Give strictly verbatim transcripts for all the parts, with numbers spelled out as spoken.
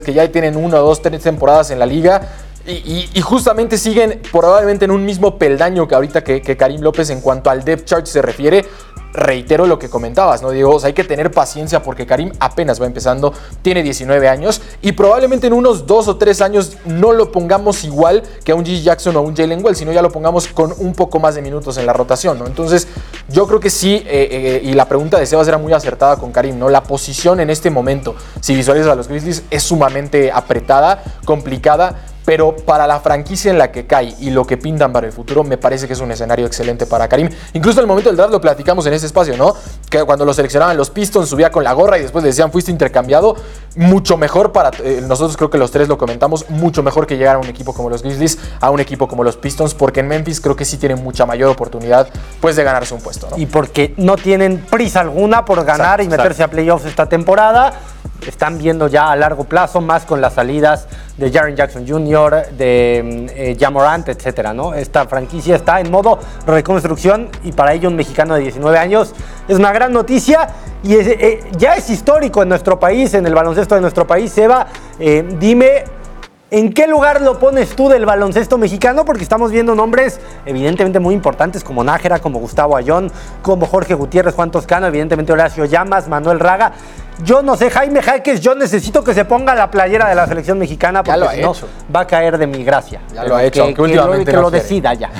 que ya tienen una o dos, tres temporadas en la liga. Y, y, y justamente siguen probablemente en un mismo peldaño que ahorita que, que Karim López en cuanto al depth chart se refiere. Reitero lo que comentabas, ¿no, Diego? O sea, hay que tener paciencia porque Karim apenas va empezando, tiene diecinueve años y probablemente en unos dos o tres años no lo pongamos igual que a un G. Jackson o a un Jalen Wells, sino ya lo pongamos con un poco más de minutos en la rotación, ¿no? Entonces, yo creo que sí, eh, eh, y la pregunta de Sebas era muy acertada con Karim, ¿no? La posición en este momento, si visualizas a los Grizzlies, es sumamente apretada, complicada, pero para la franquicia en la que cae y lo que pintan para el futuro, me parece que es un escenario excelente para Karim. Incluso en el momento del draft lo platicamos en ese espacio, ¿no? Que cuando lo seleccionaban los Pistons subía con la gorra y después le decían fuiste intercambiado. Mucho mejor para eh, nosotros, creo que los tres lo comentamos, mucho mejor que llegar a un equipo como los Grizzlies a un equipo como los Pistons, porque en Memphis creo que sí tienen mucha mayor oportunidad pues de ganarse un puesto, ¿no? Y porque no tienen prisa alguna por ganar exacto, y meterse exacto. a playoffs esta temporada. Están viendo ya a largo plazo, más con las salidas de Jaren Jackson junior, de eh, Ja Morant, etcétera, ¿no? Esta franquicia está en modo reconstrucción y para ello un mexicano de diecinueve años es una gran noticia y es, eh, ya es histórico en nuestro país, en el baloncesto de nuestro país. Seba, eh, dime, ¿en qué lugar lo pones tú del baloncesto mexicano? Porque estamos viendo nombres evidentemente muy importantes como Nájera, como Gustavo Ayón, como Jorge Gutiérrez, Juan Toscano, evidentemente Horacio Llamas, Manuel Raga. Yo no sé, Jaime Jaques, yo necesito que se ponga la playera de la selección mexicana porque si no va a caer de mi gracia. Ya lo ha hecho, que, aunque últimamente que lo, que no lo quiere. decida ya.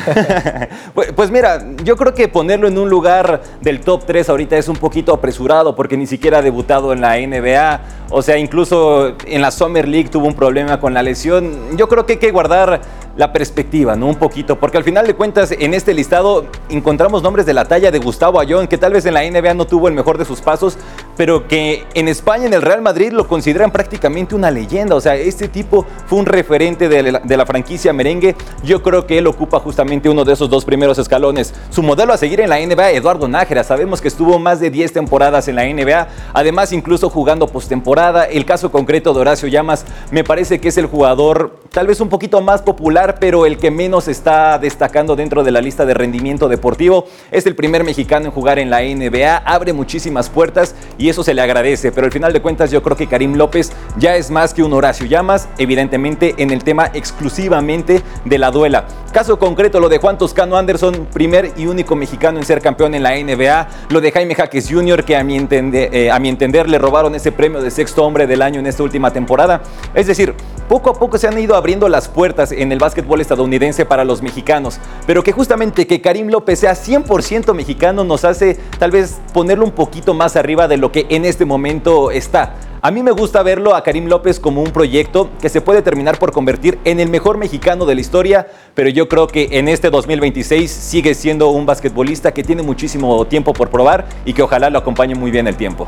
pues, pues mira, yo creo que ponerlo en un lugar del top tres ahorita es un poquito apresurado porque ni siquiera ha debutado en la N B A. O sea, incluso en la Summer League tuvo un problema con la lesión. Yo creo que hay que guardar la perspectiva, ¿no? Un poquito, porque al final de cuentas en este listado encontramos nombres de la talla de Gustavo Ayón, que tal vez en la N B A no tuvo el mejor de sus pasos, pero que en España, en el Real Madrid, lo consideran prácticamente una leyenda. O sea, este tipo fue un referente de la, de la franquicia merengue. Yo creo que él ocupa justamente uno de esos dos primeros escalones. Su modelo a seguir en la N B A, Eduardo Nájera, sabemos que estuvo más de diez temporadas en la N B A, además incluso jugando postemporada. El caso concreto de Horacio Llamas, me parece que es el jugador tal vez un poquito más popular, pero el que menos está destacando dentro de la lista de rendimiento deportivo. Es el primer mexicano en jugar en la N B A, abre muchísimas puertas y eso se le agradece, pero al final de cuentas yo creo que Karim López ya es más que un Horacio Llamas, evidentemente en el tema exclusivamente de la duela. Caso concreto lo de Juan Toscano Anderson, primer y único mexicano en ser campeón en la N B A, lo de Jaime Jaques junior, que a mi, entender, eh, a mi entender le robaron ese premio de sexto hombre del año en esta última temporada. Es decir, poco a poco se han ido abriendo las puertas en el básquetbol estadounidense para los mexicanos, pero que justamente que Karim López sea cien por ciento mexicano nos hace tal vez ponerlo un poquito más arriba de lo que en este momento está. A mí me gusta verlo a Karim López como un proyecto que se puede terminar por convertir en el mejor mexicano de la historia, pero yo creo que en este dos mil veintiséis sigue siendo un basquetbolista que tiene muchísimo tiempo por probar y que ojalá lo acompañe muy bien el tiempo.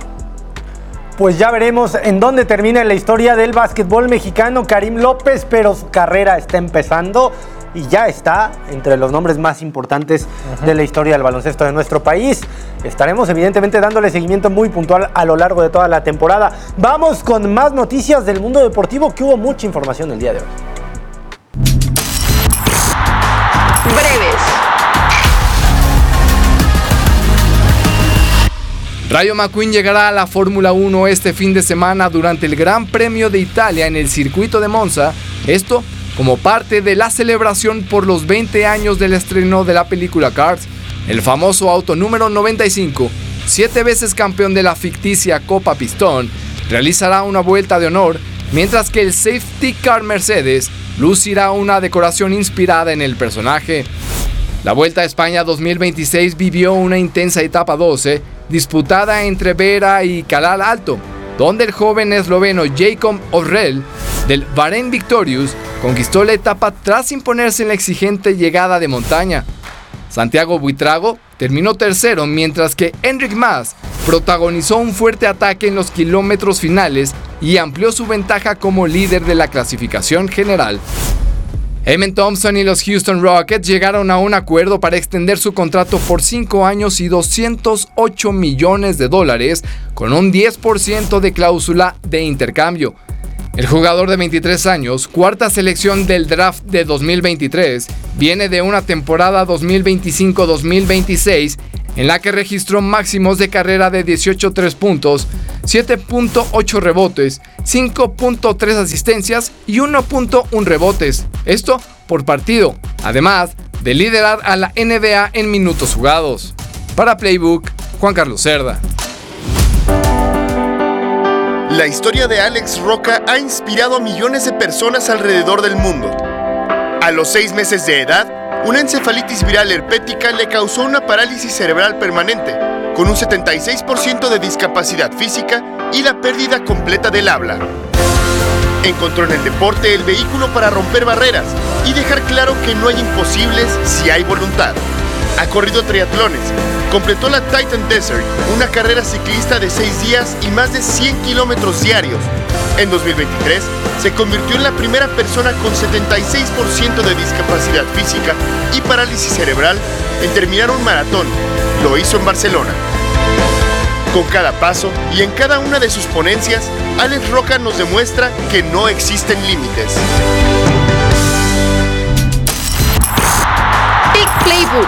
Pues ya veremos en dónde termina la historia del básquetbol mexicano Karim López, pero su carrera está empezando y ya está entre los nombres más importantes uh-huh. de la historia del baloncesto de nuestro país. Estaremos evidentemente dándole seguimiento muy puntual a lo largo de toda la temporada. Vamos con más noticias del mundo deportivo, que hubo mucha información el día de hoy. Breves. Rayo McQueen llegará a la Fórmula uno este fin de semana durante el Gran Premio de Italia en el circuito de Monza. Esto como parte de la celebración por los veinte años del estreno de la película Cars. El famoso auto número noventa y cinco, siete veces campeón de la ficticia Copa Pistón, realizará una vuelta de honor, mientras que el Safety Car Mercedes lucirá una decoración inspirada en el personaje. La Vuelta a España dos mil veintiséis vivió una intensa etapa doce, disputada entre Vera y Calal Alto, donde el joven esloveno Jakob Orrell del Bahrein Victorious conquistó la etapa tras imponerse en la exigente llegada de montaña. Santiago Buitrago terminó tercero, mientras que Enric Mas protagonizó un fuerte ataque en los kilómetros finales y amplió su ventaja como líder de la clasificación general. Amen Thompson y los Houston Rockets llegaron a un acuerdo para extender su contrato por cinco años y doscientos ocho millones de dólares, con un diez por ciento de cláusula de intercambio. El jugador de veintitrés años, cuarta selección del draft de dos mil veintitrés, viene de una temporada dos mil veinticinco dos mil veintiséis en la que registró máximos de carrera de dieciocho punto tres puntos, siete punto ocho rebotes, cinco punto tres asistencias y uno punto uno rebotes, esto por partido, además de liderar a la N B A en minutos jugados. Para Playbook, Juan Carlos Cerda. La historia de Alex Roca ha inspirado a millones de personas alrededor del mundo. A los seis meses de edad, una encefalitis viral herpética le causó una parálisis cerebral permanente, con un setenta y seis por ciento de discapacidad física y la pérdida completa del habla. Encontró en el deporte el vehículo para romper barreras y dejar claro que no hay imposibles si hay voluntad. Ha corrido triatlones, completó la Titan Desert, una carrera ciclista de seis días y más de cien kilómetros diarios. En dos mil veintitrés, se convirtió en la primera persona con setenta y seis por ciento de discapacidad física y parálisis cerebral en terminar un maratón. Lo hizo en Barcelona. Con cada paso y en cada una de sus ponencias, Alex Roca nos demuestra que no existen límites. Big Playbook.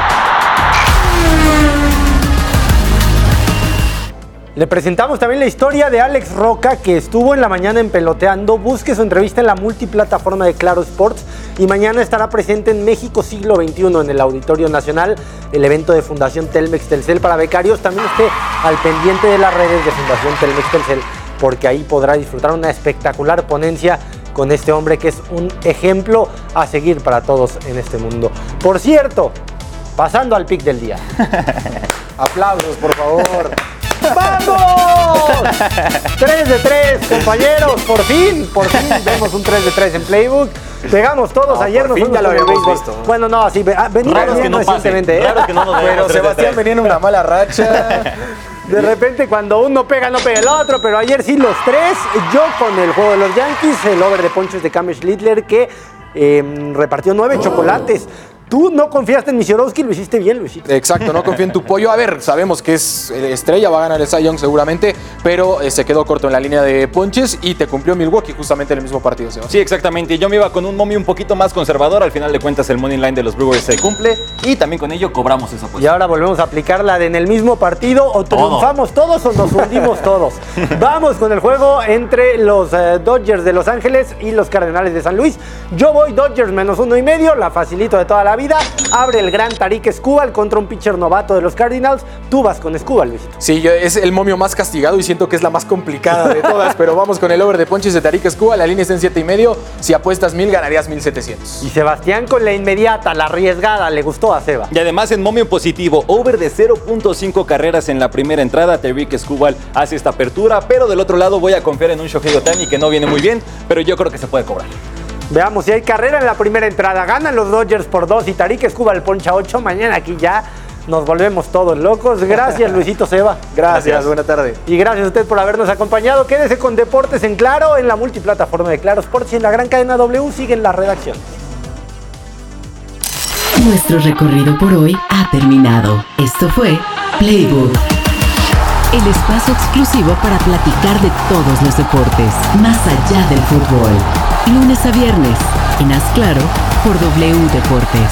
Le presentamos también la historia de Alex Roca, que estuvo en la mañana en Peloteando. Busque su entrevista en la multiplataforma de Claro Sports y mañana estará presente en México Siglo veintiuno en el Auditorio Nacional, el evento de Fundación Telmex Telcel para becarios. También esté al pendiente de las redes de Fundación Telmex Telcel, porque ahí podrá disfrutar una espectacular ponencia con este hombre que es un ejemplo a seguir para todos en este mundo. Por cierto, pasando al pick del día. Aplausos, por favor. ¡Vamos! tres de tres, compañeros. Por fin, por fin vemos un tres de tres en Playbook. Pegamos todos. No, ayer nos fin fuimos ya lo con el habíamos béisbol. visto. Bueno, no, así venimos Raro que no pase, recientemente. ¿eh? raro que no nos Pero veamos tres de Sebastián tres. venía en una mala racha. De repente cuando uno pega no pega el otro, pero ayer sí los tres. Yo con el juego de los Yankees, el over de ponches de Cam Schlittler que eh, repartió nueve chocolates. Tú no confiaste en Misiorovsky, lo hiciste bien, Luisito. Exacto, no confío en tu pollo. A ver, sabemos que es estrella, va a ganar el Cy Young seguramente, pero eh, se quedó corto en la línea de ponches y te cumplió Milwaukee justamente en el mismo partido, Sebastián. Sí, exactamente. Yo me iba con un momio un poquito más conservador. Al final de cuentas, el money line de los Brewers se cumple y también con ello cobramos esa Y apuesta. ahora volvemos a aplicar la de en el mismo partido, o Todo. triunfamos todos o nos hundimos todos. Vamos con el juego entre los eh, Dodgers de Los Ángeles y los Cardenales de San Luis. Yo voy Dodgers menos uno y medio, la facilito de toda la vida. Abre el gran Tarik Skubal contra un pitcher novato de los Cardinals. Tú vas con Skubal, Luisito. Sí, yo, es el momio más castigado y siento que es la más complicada de todas, pero vamos con el over de ponches de Tarik Skubal. La línea está en siete y medio. Si apuestas mil, ganarías mil setecientos. Y Sebastián con la inmediata, la arriesgada, le gustó a Seba. Y además en momio positivo, over de cero punto cinco carreras en la primera entrada. Tarik Skubal hace esta apertura, pero del otro lado voy a confiar en un Shohei Ohtani que no viene muy bien, pero yo creo que se puede cobrar. Veamos si hay carrera en la primera entrada. Ganan los Dodgers por dos y Tarik Skubal poncha ocho. Mañana aquí ya nos volvemos todos locos. Gracias, Luisito, Seba. Gracias, Gracias. buena tarde. Y gracias a usted por habernos acompañado. Quédese con Deportes en Claro, en la multiplataforma de Claro Sports y en la gran cadena W. Siguen las redacciones. Nuestro recorrido por hoy ha terminado. Esto fue Playbook, el espacio exclusivo para platicar de todos los deportes, más allá del fútbol. Lunes a viernes, en Haz Claro, por W Deportes.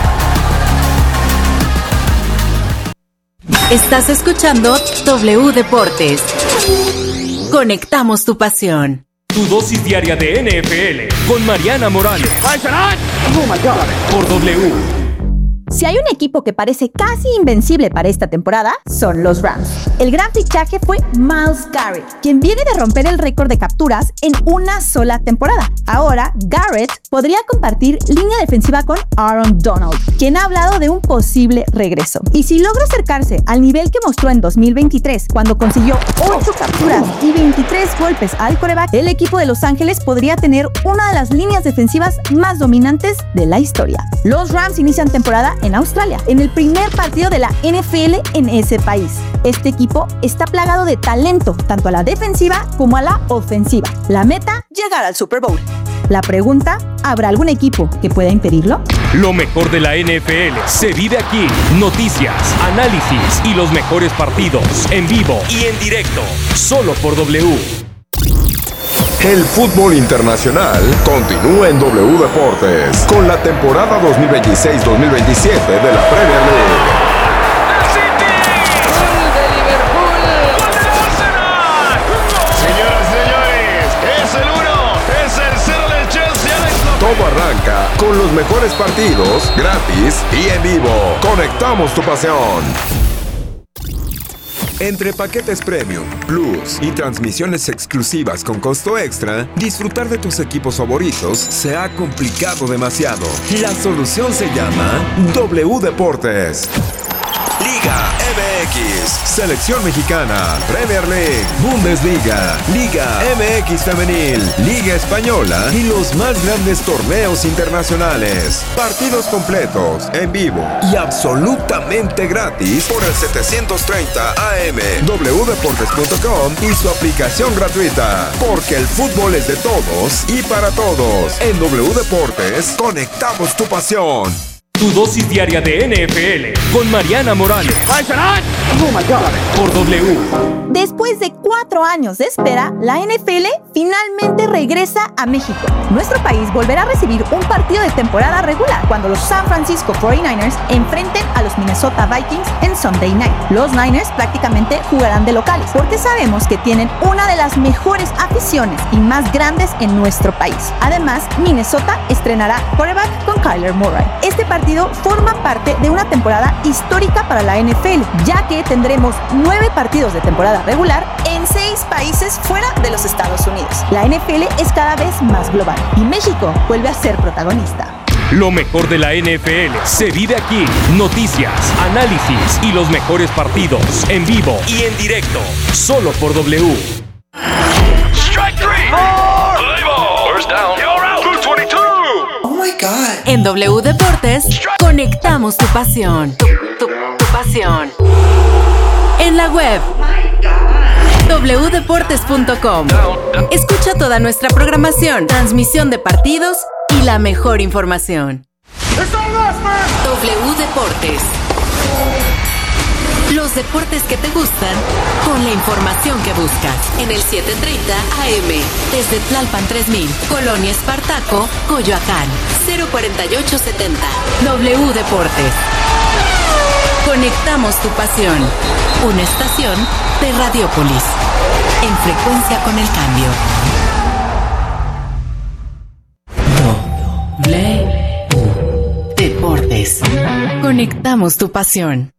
Estás escuchando W Deportes. Conectamos tu pasión. Tu dosis diaria de N F L con Mariana Morales. Por W. Si hay un equipo que parece casi invencible para esta temporada, son los Rams. El gran fichaje fue Myles Garrett, quien viene de romper el récord de capturas en una sola temporada. Ahora, Garrett podría compartir línea defensiva con Aaron Donald, quien ha hablado de un posible regreso. Y si logra acercarse al nivel que mostró en dos mil veintitrés, cuando consiguió ocho capturas y veintitrés golpes al quarterback, el equipo de Los Ángeles podría tener una de las líneas defensivas más dominantes de la historia. Los Rams inician temporada en Australia, en el primer partido de la N F L en ese país. Este equipo está plagado de talento, tanto a la defensiva como a la ofensiva. La meta, llegar al Super Bowl. La pregunta, ¿habrá algún equipo que pueda impedirlo? Lo mejor de la N F L se vive aquí. Noticias, análisis y los mejores partidos en vivo y en directo. Solo por W. El fútbol internacional continúa en W Deportes con la temporada dos mil veintiséis dos mil veintisiete de la Premier League. arranca con los mejores partidos, gratis y en vivo. Conectamos tu pasión. Entre paquetes Premium, Plus y transmisiones exclusivas con costo extra, disfrutar de tus equipos favoritos se ha complicado demasiado. La solución se llama W Deportes. Liga M X, Selección Mexicana, Premier League, Bundesliga, Liga M X Femenil, Liga Española y los más grandes torneos internacionales. Partidos completos, en vivo y absolutamente gratis por el setecientos treinta A M, w deportes punto com y su aplicación gratuita. Porque el fútbol es de todos y para todos. En W Deportes, conectamos tu pasión. Tu dosis diaria de N F L con Mariana Morales. Por W. Después de cuatro años de espera, la N F L finalmente regresa a México. Nuestro país volverá a recibir un partido de temporada regular cuando los San Francisco cuarenta y nueve ers enfrenten a los Minnesota Vikings en Sunday Night. Los Niners prácticamente jugarán de locales porque sabemos que tienen una de las mejores aficiones y más grandes en nuestro país. Además, Minnesota estrenará quarterback con Kyler Murray. Este partido forma parte de una temporada histórica para la N F L, ya que tendremos nueve partidos de temporada regular en seis países fuera de los Estados Unidos. La N F L es cada vez más global y México vuelve a ser protagonista. Lo mejor de la N F L se vive aquí. Noticias, análisis y los mejores partidos en vivo y en directo, solo por W. Strike three. Play ball. First down. You're out. two twenty-two. Oh my God. En W Deportes, conectamos tu pasión. Tu, tu, tu pasión. En la web, w deportes punto com. Escucha toda nuestra programación, transmisión de partidos y la mejor información. W Deportes. Los deportes que te gustan con la información que buscas. En el setecientos treinta A M, desde Tlalpan tres mil, Colonia Espartaco, Coyoacán, cero cuarenta y ocho setenta. W Deportes. Conectamos tu pasión. Una estación de Radiopolis. En frecuencia con el cambio. W Deportes. Conectamos tu pasión.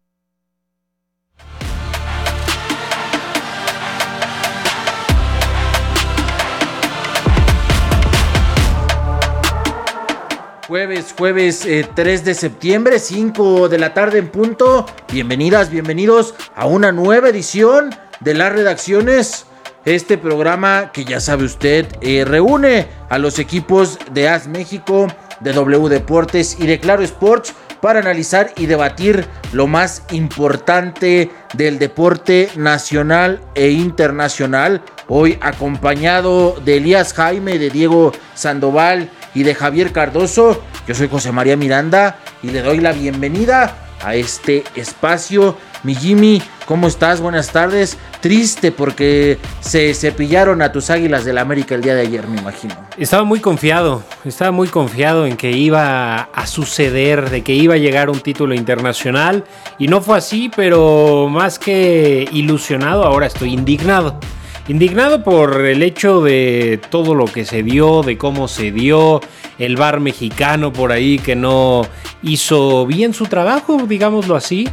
Jueves, jueves eh, tres de septiembre, cinco de la tarde en punto. Bienvenidas, bienvenidos a una nueva edición de Las Redacciones. Este programa que ya sabe usted eh, reúne a los equipos de A S México, de W Deportes y de Claro Sports para analizar y debatir lo más importante del deporte nacional e internacional. Hoy acompañado de Elías Jaime, de Diego Sandoval y de Javier Cardoso. Yo soy José María Miranda y le doy la bienvenida a este espacio. Mi Jimmy, ¿cómo estás? Buenas tardes. Triste porque se cepillaron a tus Águilas del América el día de ayer, me imagino. Estaba muy confiado, estaba muy confiado en que iba a suceder, de que iba a llegar un título internacional y no fue así, pero más que ilusionado, ahora estoy indignado. Indignado por el hecho de todo lo que se dio, de cómo se dio, el V A R mexicano por ahí que no hizo bien su trabajo, digámoslo así,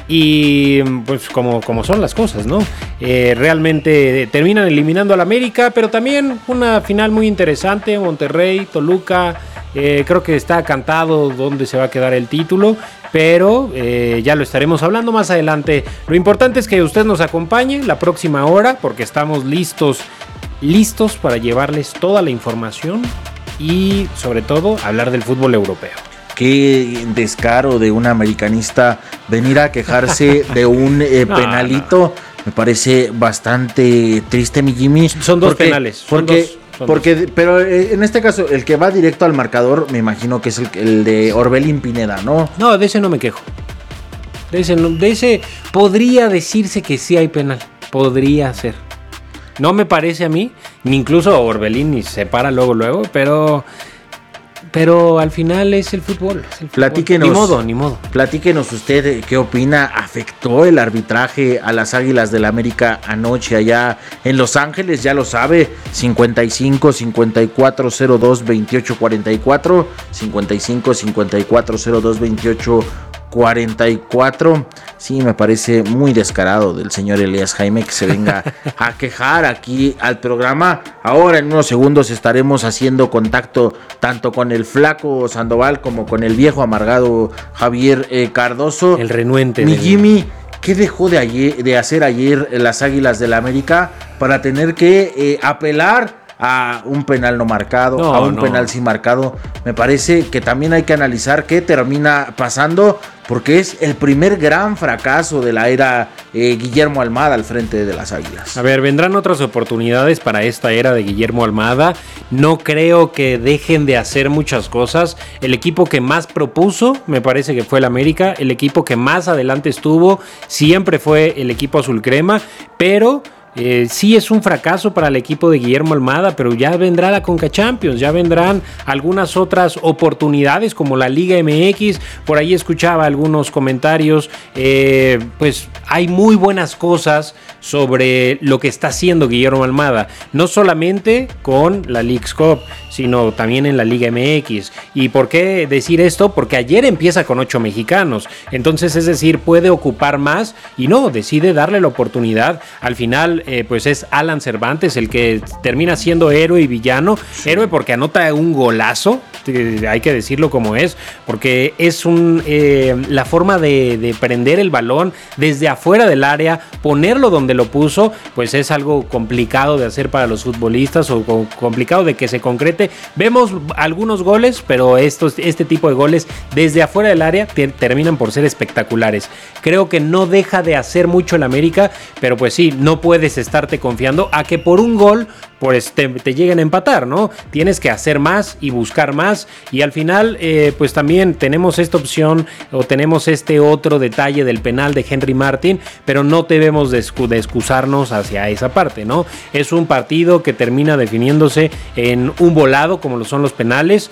y pues como, como son las cosas, ¿no? Eh, realmente terminan eliminando al América, pero también una final muy interesante, Monterrey, Toluca, eh, creo que está cantado dónde se va a quedar el título, pero eh, ya lo estaremos hablando más adelante. Lo importante es que usted nos acompañe la próxima hora porque estamos listos, listos para llevarles toda la información y sobre todo hablar del fútbol europeo. Qué descaro de un americanista venir a quejarse de un eh, no, penalito. No. Me parece bastante triste, mi Jimmy. Son dos porque, penales. Son porque, dos, son porque, dos. Pero en este caso, el que va directo al marcador, me imagino que es el, el de Orbelín Pineda, ¿no? No, de ese no me quejo. De ese, de ese podría decirse que sí hay penal. Podría ser. No me parece a mí, ni incluso Orbelín ni se para luego, luego, pero pero al final es el fútbol. Es el fútbol. Platíquenos. Ni modo, ni modo. Platíquenos usted qué opina. ¿Afectó el arbitraje a las Águilas del América anoche allá en Los Ángeles? Ya lo sabe, cincuenta y cinco, cincuenta y cuatro, cero dos, veintiocho, cuarenta y cuatro, cincuenta y cinco, cincuenta y cuatro, cero dos, veintiocho, cuarenta y cuatro. Sí, me parece muy descarado del señor Elías Jaime que se venga a quejar aquí al programa. Ahora en unos segundos estaremos haciendo contacto tanto con el flaco Sandoval como con el viejo amargado Javier eh, Cardoso. El renuente. Mi del... Jimmy, ¿qué dejó de, ayer, de hacer ayer las Águilas del América para tener que eh, apelar a un penal no marcado, no, a un no. penal sí marcado? Me parece que también hay que analizar qué termina pasando, porque es el primer gran fracaso de la era eh, Guillermo Almada al frente de las Águilas. A ver, vendrán otras oportunidades para esta era de Guillermo Almada. No creo que dejen de hacer muchas cosas. El equipo que más propuso, me parece que fue el América. El equipo que más adelante estuvo, siempre fue el equipo azul crema, pero... Eh, sí es un fracaso para el equipo de Guillermo Almada, pero ya vendrá la Conca Champions, ya vendrán algunas otras oportunidades como la Liga M X. Por ahí escuchaba algunos comentarios, eh, pues hay muy buenas cosas sobre lo que está haciendo Guillermo Almada, no solamente con la Leagues Cup, sino también en la Liga M X. ¿Y por qué decir esto? Porque ayer empieza con ocho mexicanos, entonces es decir, puede ocupar más y no, decide darle la oportunidad. Al final Eh, pues es Alan Cervantes el que termina siendo héroe y villano. Sí. Héroe porque anota un golazo, eh, hay que decirlo como es, porque es un eh, la forma de, de prender el balón desde afuera del área, ponerlo donde lo puso, pues es algo complicado de hacer para los futbolistas o complicado de que se concrete. Vemos algunos goles, pero estos, este tipo de goles desde afuera del área te, terminan por ser espectaculares. Creo que no deja de hacer mucho el América, pero pues sí, no puedes estarte confiando a que por un gol pues te, te lleguen a empatar, ¿no? Tienes que hacer más y buscar más, y al final eh, pues también tenemos esta opción o tenemos este otro detalle del penal de Henry Martin, pero no debemos de, excu- de excusarnos hacia esa parte, ¿no? Es un partido que termina definiéndose en un volado como lo son los penales,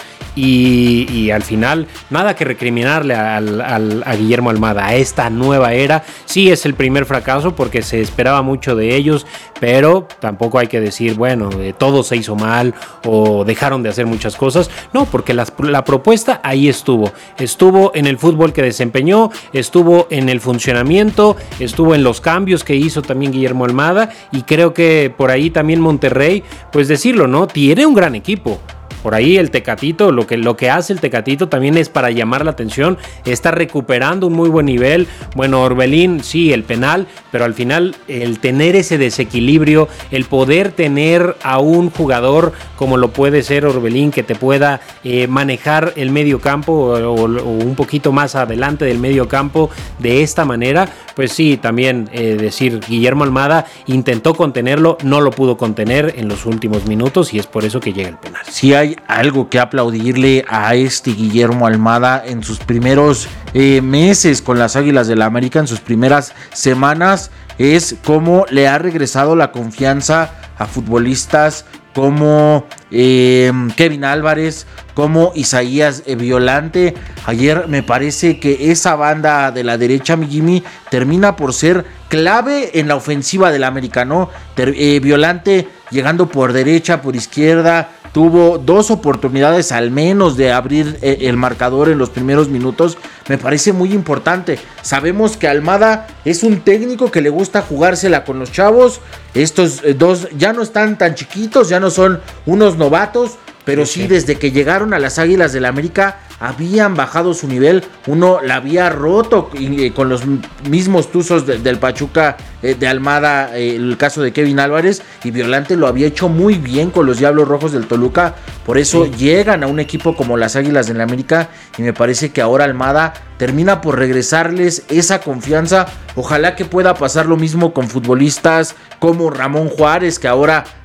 y, y al final nada que recriminarle al, al, a Guillermo Almada, a esta nueva era. Sí es el primer fracaso porque se esperaba mucho de ellos, pero tampoco hay que decir, bueno, eh, todo se hizo mal o dejaron de hacer muchas cosas. No, porque las, la propuesta ahí estuvo. Estuvo en el fútbol que desempeñó, estuvo en el funcionamiento, estuvo en los cambios que hizo también Guillermo Almada, y creo que por ahí también Monterrey, pues decirlo, ¿no? Tiene un gran equipo. Por ahí el Tecatito, lo que, lo que hace el Tecatito también es para llamar la atención, está recuperando un muy buen nivel. Bueno, Orbelín, sí, el penal, pero al final el tener ese desequilibrio, el poder tener a un jugador como lo puede ser Orbelín, que te pueda eh, manejar el medio campo o, o, o un poquito más adelante del medio campo de esta manera, pues sí, también eh, decir, Guillermo Almada intentó contenerlo, no lo pudo contener en los últimos minutos, y es por eso que llega el penal. Sí hay algo que aplaudirle a este Guillermo Almada en sus primeros eh, meses con las Águilas del América, en sus primeras semanas, es cómo le ha regresado la confianza a futbolistas como eh, Kevin Álvarez, como Isaías eh, Violante. Ayer me parece que esa banda de la derecha, mi Jimmy, termina por ser clave en la ofensiva del América, ¿no? Ter- eh, Violante llegando por derecha, por izquierda, tuvo dos oportunidades al menos de abrir eh, el marcador en los primeros minutos. Me parece muy importante. Sabemos que Almada es un técnico que le gusta jugársela con los chavos. Estos eh, dos ya no están tan chiquitos, ya no son unos novatos, pero sí, sí, desde que llegaron a las Águilas del América habían bajado su nivel. Uno la había roto y, eh, con los mismos tuzos de, del Pachuca eh, de Almada, eh, el caso de Kevin Álvarez, y Violante lo había hecho muy bien con los Diablos Rojos del Toluca. Por eso sí llegan a un equipo como las Águilas del América, y me parece que ahora Almada termina por regresarles esa confianza. Ojalá que pueda pasar lo mismo con futbolistas como Ramón Juárez, que ahora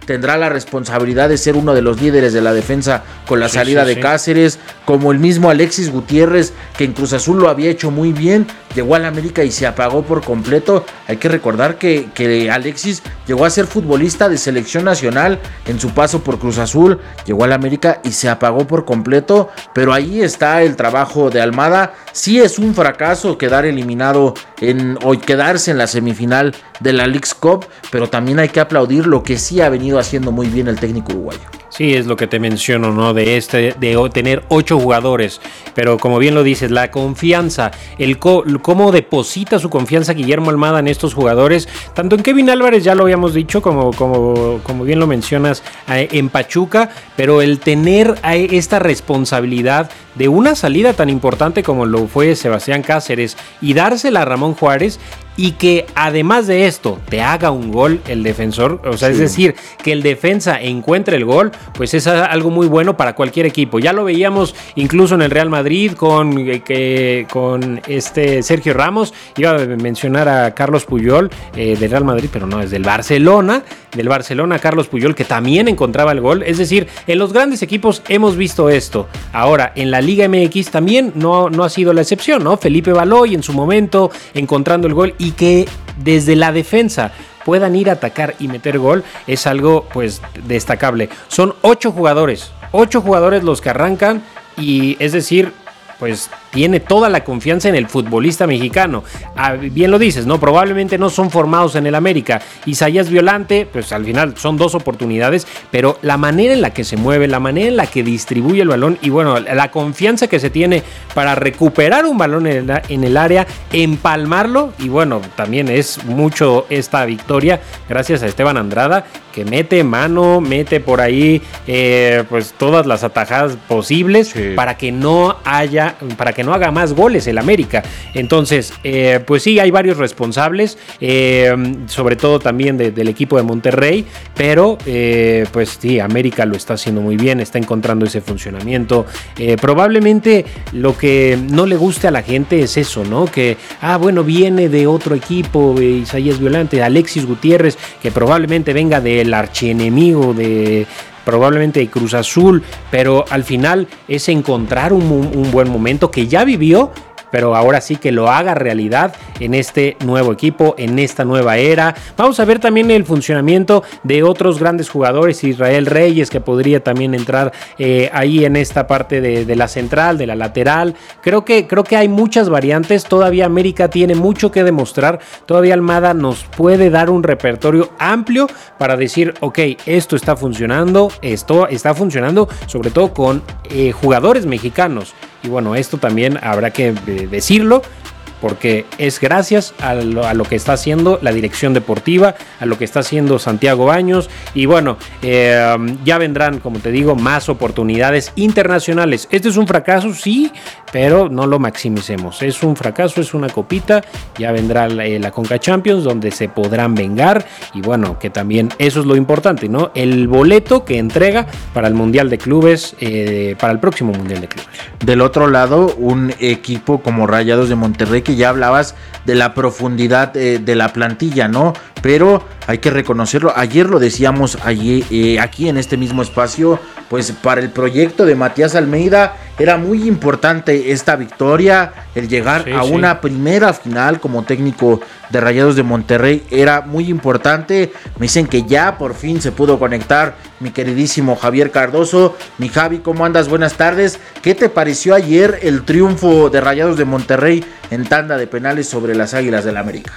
tendrá la responsabilidad de ser uno de los líderes de la defensa con la Sí, salida sí, de sí. Cáceres, como el mismo Alexis Gutiérrez, que en Cruz Azul lo había hecho muy bien, llegó al América y se apagó por completo. Hay que recordar que, que Alexis llegó a ser futbolista de selección nacional en su paso por Cruz Azul, llegó al América y se apagó por completo, pero ahí está el trabajo de Almada. Sí es un fracaso quedar eliminado en, o quedarse en la semifinal de la Leagues Cup, pero también hay que aplaudir lo que sí ha venido haciendo muy bien el técnico uruguayo. Sí, es lo que te menciono, ¿no? De este, de o- tener ocho jugadores, pero como bien lo dices, la confianza, el co- cómo deposita su confianza Guillermo Almada en estos jugadores, tanto en Kevin Álvarez, ya lo habíamos dicho, como, como, como bien lo mencionas, eh, en Pachuca, pero el tener eh, esta responsabilidad de una salida tan importante como lo fue Sebastián Cáceres y dársela a Ramón Juárez, y que además de esto te haga un gol el defensor, o sea, Sí. es decir, que el defensa encuentre el gol, pues es algo muy bueno para cualquier equipo. Ya lo veíamos incluso en el Real Madrid con, eh, que, con este Sergio Ramos. Iba a mencionar a Carlos Puyol eh, del Real Madrid, pero no, es del Barcelona. Del Barcelona, Carlos Puyol, que también encontraba el gol. Es decir, en los grandes equipos hemos visto esto. Ahora, en la Liga M X también no, no ha sido la excepción, ¿no? Felipe Baloy en su momento encontrando el gol, y que desde la defensa puedan ir a atacar y meter gol es algo pues destacable. Son ocho jugadores, ocho jugadores los que arrancan, y es decir, pues tiene toda la confianza en el futbolista mexicano. Ah, bien lo dices, ¿no? Probablemente no son formados en el América. Isaías Violante, pues al final son dos oportunidades, pero la manera en la que se mueve, la manera en la que distribuye el balón, y bueno, la confianza que se tiene para recuperar un balón en el, en el área, empalmarlo, y bueno, también es mucho esta victoria gracias a Esteban Andrada, que mete mano, mete por ahí eh, pues todas las atajadas posibles, sí, para que no haya, para que no haga más goles el América. Entonces, eh, pues sí, hay varios responsables, eh, sobre todo también de, del equipo de Monterrey, pero eh, pues sí, América lo está haciendo muy bien, está encontrando ese funcionamiento. Eh, probablemente lo que no le guste a la gente es eso, ¿no? Que, ah, bueno, viene de otro equipo, eh, Isaías Violante, Alexis Gutiérrez, que probablemente venga del archienemigo de... probablemente de Cruz Azul, pero al final es encontrar un, un buen momento que ya vivió, pero ahora sí que lo haga realidad en este nuevo equipo, en esta nueva era. Vamos a ver también el funcionamiento de otros grandes jugadores, Israel Reyes, que podría también entrar eh, ahí en esta parte de, de la central, de la lateral. Creo que, creo que hay muchas variantes, todavía América tiene mucho que demostrar, todavía Almada nos puede dar un repertorio amplio para decir, ok, esto está funcionando, esto está funcionando, sobre todo con eh, jugadores mexicanos. Y bueno, esto también habrá que eh, decirlo, porque es gracias a lo, a lo que está haciendo la dirección deportiva, a lo que está haciendo Santiago Baños, y bueno, eh, ya vendrán, como te digo, más oportunidades internacionales. Este es un fracaso, sí, pero no lo maximicemos. Es un fracaso, es una copita, ya vendrá la, eh, la Conca Champions, donde se podrán vengar, y bueno, que también eso es lo importante, ¿no? El boleto que entrega para el Mundial de Clubes, eh, para el próximo Mundial de Clubes. Del otro lado, un equipo como Rayados de Monterrey, que ya hablabas de la profundidad eh, de la plantilla, ¿no? Pero hay que reconocerlo, ayer lo decíamos allí, eh, aquí en este mismo espacio, pues para el proyecto de Matías Almeida era muy importante esta victoria, el llegar sí, a sí. una primera final como técnico de Rayados de Monterrey era muy importante. Me dicen que ya por fin se pudo conectar mi queridísimo Javier Cardoso. Mi Javi, ¿cómo andas? Buenas tardes. ¿Qué te pareció ayer el triunfo de Rayados de Monterrey en tanda de penales sobre las Águilas del América?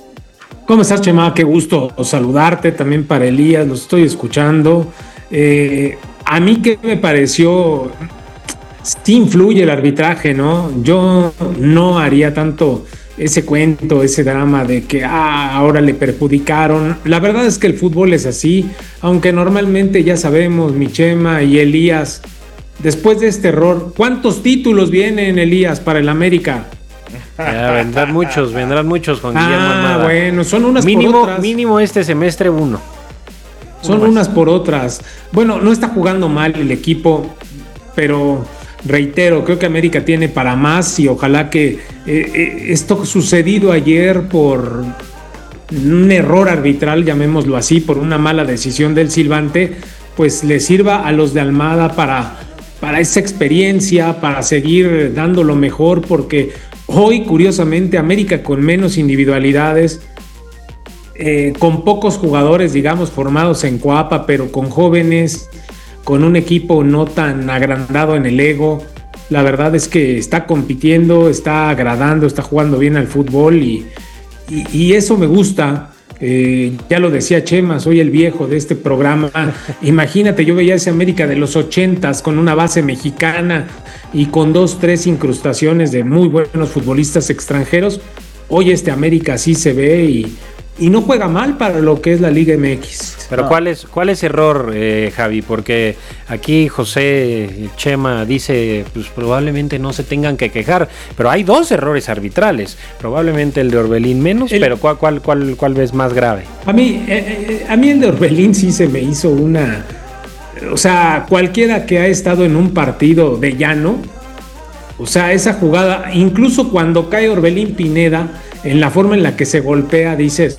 ¿Cómo estás, Chema? Qué gusto saludarte, también para Elías, los estoy escuchando. Eh, a mí que me pareció, sí influye el arbitraje, ¿no? Yo no haría tanto ese cuento, ese drama de que ah, ahora le perjudicaron. La verdad es que el fútbol es así, aunque normalmente ya sabemos, mi Chema y Elías, después de este error, ¿cuántos títulos vienen, Elías, para el América? Ya, vendrán muchos, vendrán muchos con Guillermo Ah, Almada. bueno, son unas mínimo, por otras. Mínimo este semestre uno. Son uno unas por otras. Bueno, no está jugando mal el equipo, pero reitero, creo que América tiene para más y ojalá que eh, eh, esto sucedido ayer por un error arbitral, llamémoslo así, por una mala decisión del silbante, pues le sirva a los de Almada para, para esa experiencia, para seguir dando lo mejor, porque hoy, curiosamente, América con menos individualidades, eh, con pocos jugadores, digamos, formados en Coapa, pero con jóvenes, con un equipo no tan agrandado en el ego. La verdad es que está compitiendo, está agradando, está jugando bien al fútbol y, y, y eso me gusta. Eh, ya lo decía Chema, soy el viejo de este programa. Imagínate, yo veía ese América de los ochentas con una base mexicana y con dos, tres incrustaciones de muy buenos futbolistas extranjeros. Hoy este América sí se ve y, y no juega mal para lo que es la Liga M X. Pero no. ¿cuál es, cuál es error, eh, Javi? Porque aquí José Chema dice, pues probablemente no se tengan que quejar, pero hay dos errores arbitrales, probablemente el de Orbelín menos, el, pero ¿cuál, cuál, cuál, cuál ves más grave? A mí, eh, a mí el de Orbelín sí se me hizo una... O sea, cualquiera que ha estado en un partido de llano, o sea, esa jugada, incluso cuando cae Orbelín Pineda, en la forma en la que se golpea, dices...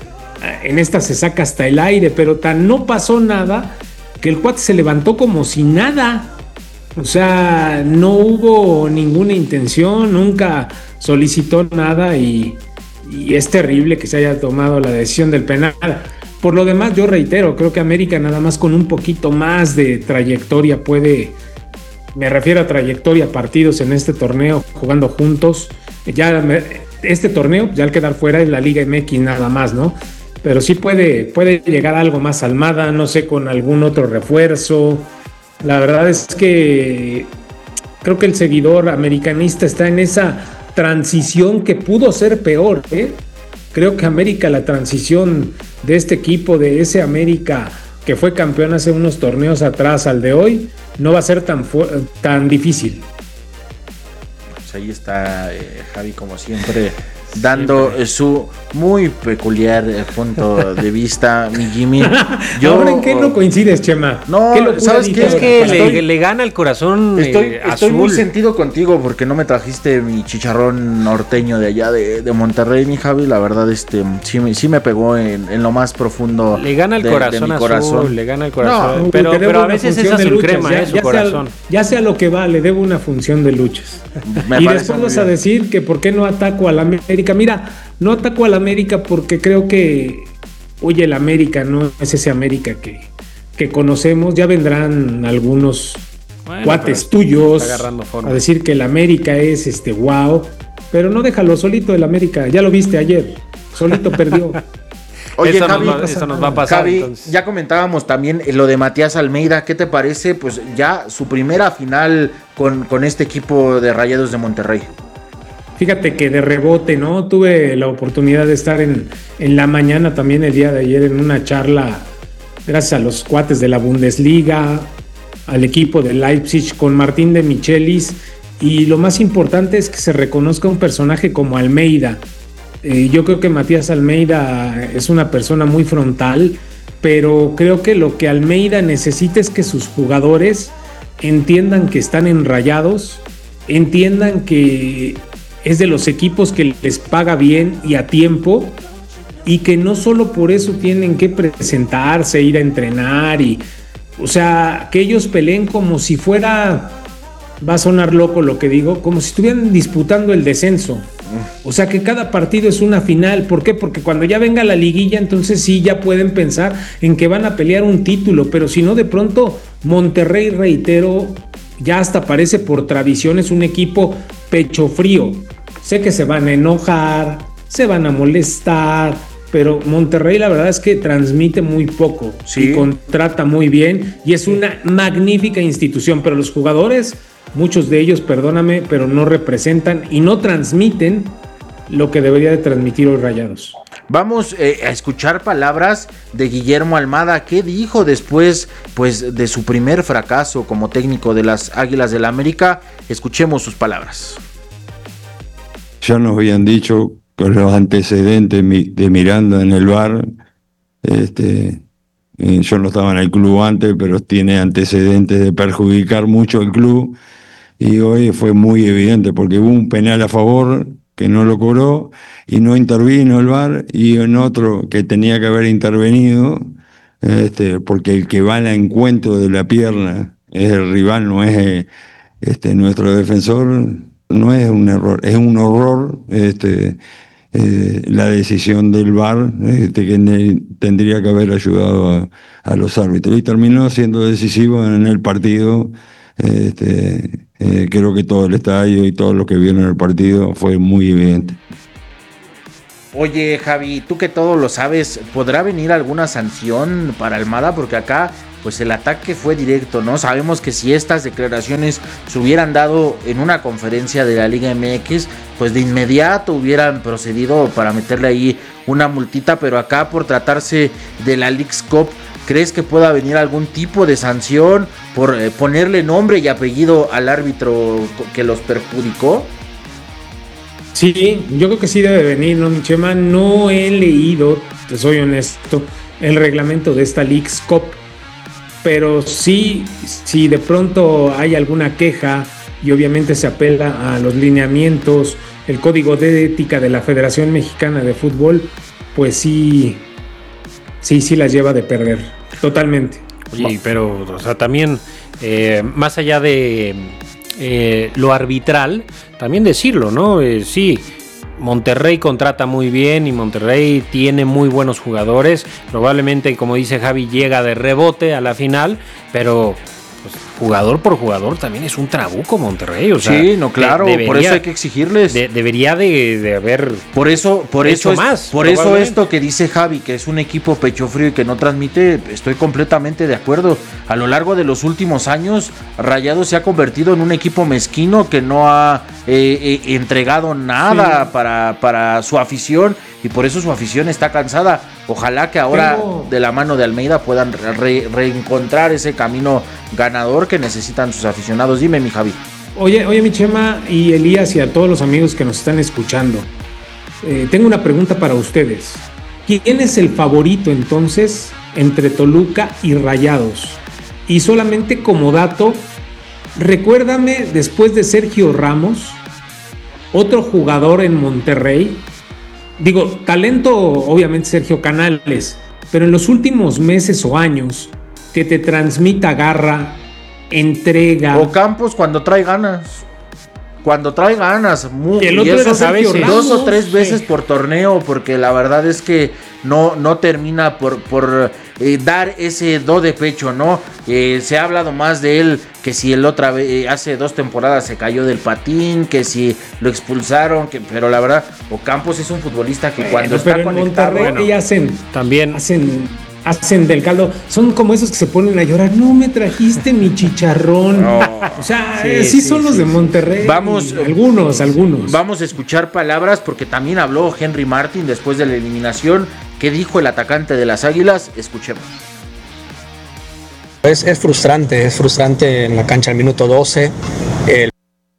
En esta se saca hasta el aire, pero tan no pasó nada que el cuate se levantó como si nada. O sea, no hubo ninguna intención, nunca solicitó nada y, y es terrible que se haya tomado la decisión del penal. Por lo demás, yo reitero, creo que América nada más con un poquito más de trayectoria puede, me refiero a trayectoria, partidos en este torneo, jugando juntos. Ya este torneo, ya al quedar fuera es la Liga M X nada más, ¿no? Pero sí puede, puede llegar algo más Almada, no sé, con algún otro refuerzo. La verdad es que creo que el seguidor americanista está en esa transición que pudo ser peor, ¿eh? Creo que América, la transición de este equipo, de ese América que fue campeón hace unos torneos atrás al de hoy, no va a ser tan, tan difícil. Pues ahí está eh, Javi, como siempre, dando siempre. su muy peculiar eh, punto de vista, mi Jimmy. Yo, ¿ahora en qué no coincides, Chema? No, ¿Qué ¿sabes qué? Es que estoy, le, le gana el corazón Estoy, eh, estoy azul. muy sentido contigo porque no me trajiste mi chicharrón norteño de allá de, de Monterrey, mi Javi. La verdad, este sí, sí me pegó en, en lo más profundo. Le gana el de, corazón, de mi azul, corazón. Le gana el corazón. No, pero, pero a veces es azul luchas, crema, ya, eh, su ya corazón. Sea, ya sea lo que va, le debo una función de luchas. Me y después vas a decir que por qué no ataco a la América. Mira, no ataco a la América porque creo que, oye, el América no es ese América que, que conocemos. Ya vendrán algunos bueno, cuates tuyos a decir que el América es este wow, pero no déjalo solito el América. Ya lo viste ayer, solito perdió. Oye, eso, Javi, nos va, eso nos va a pasar. Javi, entonces. Ya comentábamos también lo de Matías Almeida. ¿Qué te parece? Pues ya su primera final con, con este equipo de Rayados de Monterrey. Fíjate que de rebote, ¿no? Tuve la oportunidad de estar en, en la mañana también el día de ayer en una charla, gracias a los cuates de la Bundesliga, al equipo de Leipzig con Martín de Michelis, y lo más importante es que se reconozca un personaje como Almeida. Eh, yo creo que Matías Almeida es una persona muy frontal, pero creo que lo que Almeida necesita es que sus jugadores entiendan que están en Rayados, entiendan que es de los equipos que les paga bien y a tiempo, y que no solo por eso tienen que presentarse, ir a entrenar, y, o sea, que ellos peleen como si fuera, va a sonar loco lo que digo, como si estuvieran disputando el descenso. O sea, que cada partido es una final. ¿Por qué? Porque cuando ya venga la liguilla, entonces sí ya pueden pensar en que van a pelear un título, pero si no, de pronto Monterrey, reitero, ya hasta parece por tradición es un equipo pecho frío. Sé que se van a enojar, se van a molestar, pero Monterrey la verdad es que transmite muy poco, sí, y contrata muy bien y es una magnífica institución, pero los jugadores, muchos de ellos, perdóname, pero no representan y no transmiten lo que debería de transmitir hoy Rayados. Vamos eh, a escuchar palabras de Guillermo Almada. ¿Qué dijo después, pues, de su primer fracaso como técnico de las Águilas del América? Escuchemos sus palabras. Ya nos habían dicho con los antecedentes de Miranda en el V A R, este, yo no estaba en el club antes, pero tiene antecedentes de perjudicar mucho al club, y hoy fue muy evidente porque hubo un penal a favor que no lo cobró y no intervino el V A R, y en otro que tenía que haber intervenido, este, porque el que va al encuentro de la pierna es el rival, no es este, nuestro defensor. No es un error, es un horror este, eh, la decisión del V A R, este, que ne- tendría que haber ayudado a, a los árbitros, y terminó siendo decisivo en el partido. Este, eh, creo que todo el estadio y todos los que vieron el partido fue muy evidente. Oye, Javi, tú que todo lo sabes, ¿podrá venir alguna sanción para Almada? Porque acá pues el ataque fue directo, ¿no? Sabemos que si estas declaraciones se hubieran dado en una conferencia de la Liga M X, pues de inmediato hubieran procedido para meterle ahí una multita, pero acá por tratarse de la Leagues Cup, ¿crees que pueda venir algún tipo de sanción por eh, ponerle nombre y apellido al árbitro que los perjudicó? Sí, yo creo que sí debe venir, ¿no, mi Chema? No he leído, te soy honesto, el reglamento de esta Leagues Cup, pero sí, si de pronto hay alguna queja y obviamente se apela a los lineamientos, el código de ética de la Federación Mexicana de Fútbol, pues sí, sí, sí las lleva de perder, totalmente. Oye, pero, o sea, también, eh, más allá de eh, lo arbitral, también decirlo, ¿no? Eh, sí, Monterrey contrata muy bien y Monterrey tiene muy buenos jugadores. Probablemente, como dice Javi, llega de rebote a la final, pero pues, jugador por jugador también es un trabuco Monterrey. O sea, sí, no, claro, de, debería, por eso hay que exigirles. De, debería de, de haber por eso, por hecho eso es, más. Por eso esto que dice Javi, que es un equipo pecho frío y que no transmite, estoy completamente de acuerdo. A lo largo de los últimos años, Rayados se ha convertido en un equipo mezquino que no ha eh, eh, entregado nada sí. para, para su afición, y por eso su afición está cansada. Ojalá que ahora Tengo... de la mano de Almeida puedan re- reencontrar ese camino ganador que necesitan sus aficionados. Dime, mi Javi. Oye, oye, mi Chema y Elías y a todos los amigos que nos están escuchando, eh, tengo una pregunta para ustedes. ¿Quién es el favorito entonces entre Toluca y Rayados? Y solamente como dato, recuérdame, después de Sergio Ramos, otro jugador en Monterrey. Digo, talento obviamente Sergio Canales, pero en los últimos meses o años que te transmita garra, entrega. O Campos cuando trae ganas. Cuando trae ganas, muy, el otro y eso era Sergio dos Ramos, o tres veces sí. por torneo, porque la verdad es que no, no termina por, por eh, dar ese do de pecho, ¿no? Eh, se ha hablado más de él que si el otra vez, eh, hace dos temporadas se cayó del patín, que si lo expulsaron, que, pero la verdad, Ocampos es un futbolista que bueno, cuando pero está en conectado... Monterrey Bueno, hacen, también hacen... Hacen del caldo, son como esos que se ponen a llorar. No me trajiste mi chicharrón. No. O sea, sí, sí, sí son sí, los de Monterrey. Vamos, algunos, algunos. Vamos a escuchar palabras porque también habló Henry Martin después de la eliminación. ¿Qué dijo el atacante de las Águilas? Escuchemos. Es, es frustrante, es frustrante en la cancha al minuto doce. El...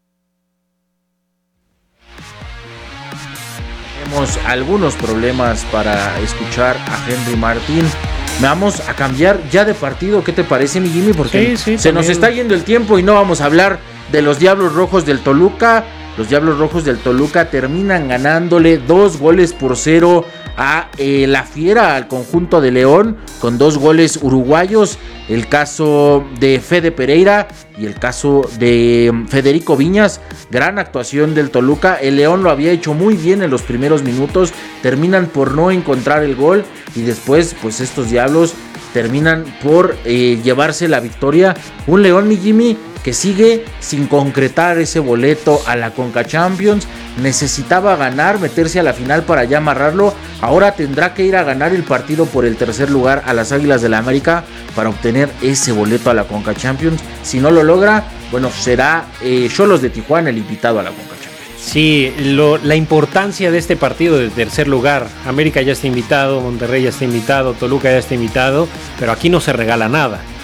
Tenemos algunos problemas para escuchar a Henry Martin. Vamos a cambiar ya de partido. ¿Qué te parece, mi Jimmy? Porque sí, sí, se también nos está yendo el tiempo y no vamos a hablar de los Diablos Rojos del Toluca. Los Diablos Rojos del Toluca terminan ganándole dos goles por cero a eh, la Fiera, al conjunto de León, con dos goles uruguayos. El caso de Fede Pereira y el caso de Federico Viñas. Gran actuación del Toluca. El León lo había hecho muy bien en los primeros minutos. Terminan por no encontrar el gol. Y después, pues estos Diablos terminan por eh, llevarse la victoria. Un León, mi Jimmy, que sigue sin concretar ese boleto a la Conca Champions. Necesitaba ganar, meterse a la final para ya amarrarlo. Ahora tendrá que ir a ganar el partido por el tercer lugar a las Águilas del la América para obtener ese boleto a la Conca Champions. Si no lo logra, bueno, será eh, Xolos de Tijuana el invitado a la Conca Champions. Sí, lo, la importancia de este partido de tercer lugar. América ya está invitado, Monterrey ya está invitado, Toluca ya está invitado, pero aquí no se regala nada.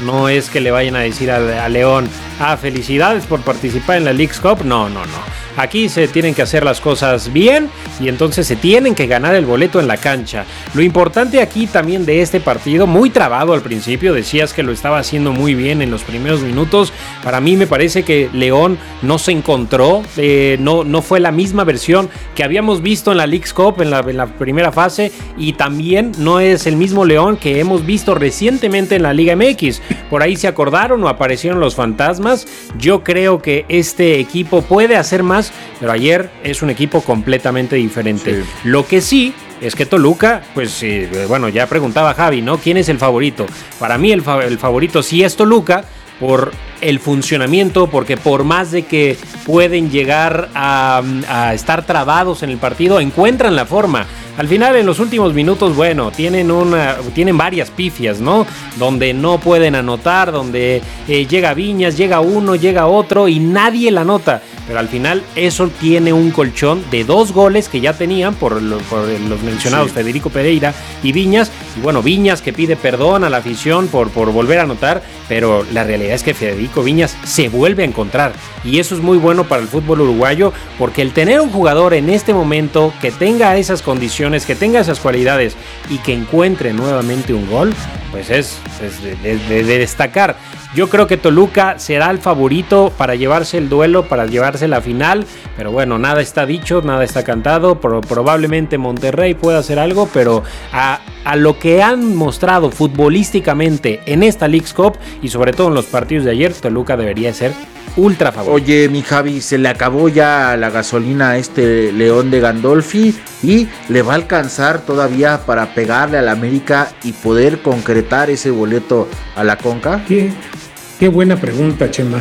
No es que le vayan a decir a, a León, ah, felicidades por participar en la Leagues Cup. No, no, no. Aquí se tienen que hacer las cosas bien y entonces se tienen que ganar el boleto en la cancha. Lo importante aquí también de este partido, muy trabado al principio, decías que lo estaba haciendo muy bien en los primeros minutos. Para mí me parece que León no se encontró, eh, no, no fue la misma versión que habíamos visto en la Leagues Cup en la, en la primera fase, y también no es el mismo León que hemos visto recientemente en la Liga M X. Por ahí se acordaron o aparecieron los fantasmas. Yo creo que este equipo puede hacer más, pero ayer es un equipo completamente diferente. Sí. Lo que sí es que Toluca, pues eh, bueno, ya preguntaba Javi, ¿no? ¿Quién es el favorito? Para mí el, fa- el favorito sí es Toluca, por el funcionamiento, porque por más de que pueden llegar a, a estar trabados en el partido, encuentran la forma. Al final, en los últimos minutos, bueno, tienen una, tienen varias pifias, ¿no? Donde no pueden anotar, donde eh, llega Viñas, llega uno, llega otro y nadie la anota. Pero al final eso tiene un colchón de dos goles que ya tenían por, lo, por los mencionados sí. Federico Pereira y Viñas. Y bueno, Viñas que pide perdón a la afición por, por volver a anotar, pero la realidad es que Federico Viñas se vuelve a encontrar. Y eso es muy bueno para el fútbol uruguayo, porque el tener un jugador en este momento que tenga esas condiciones, que tenga esas cualidades y que encuentre nuevamente un gol, pues es, es de, de, de destacar. Yo creo que Toluca será el favorito para llevarse el duelo, para llevarse la final, pero bueno, nada está dicho, nada está cantado. Pro, probablemente Monterrey pueda hacer algo, pero a, a lo que han mostrado futbolísticamente en esta Leagues Cup y sobre todo en los partidos de ayer, Toluca debería ser ultra favorito. Oye, mi Javi, se le acabó ya la gasolina a este León de Gandolfi y le va a alcanzar todavía para pegarle al América y poder concretar ese boleto a la Conca. ¿Qué? Qué buena pregunta, Chema.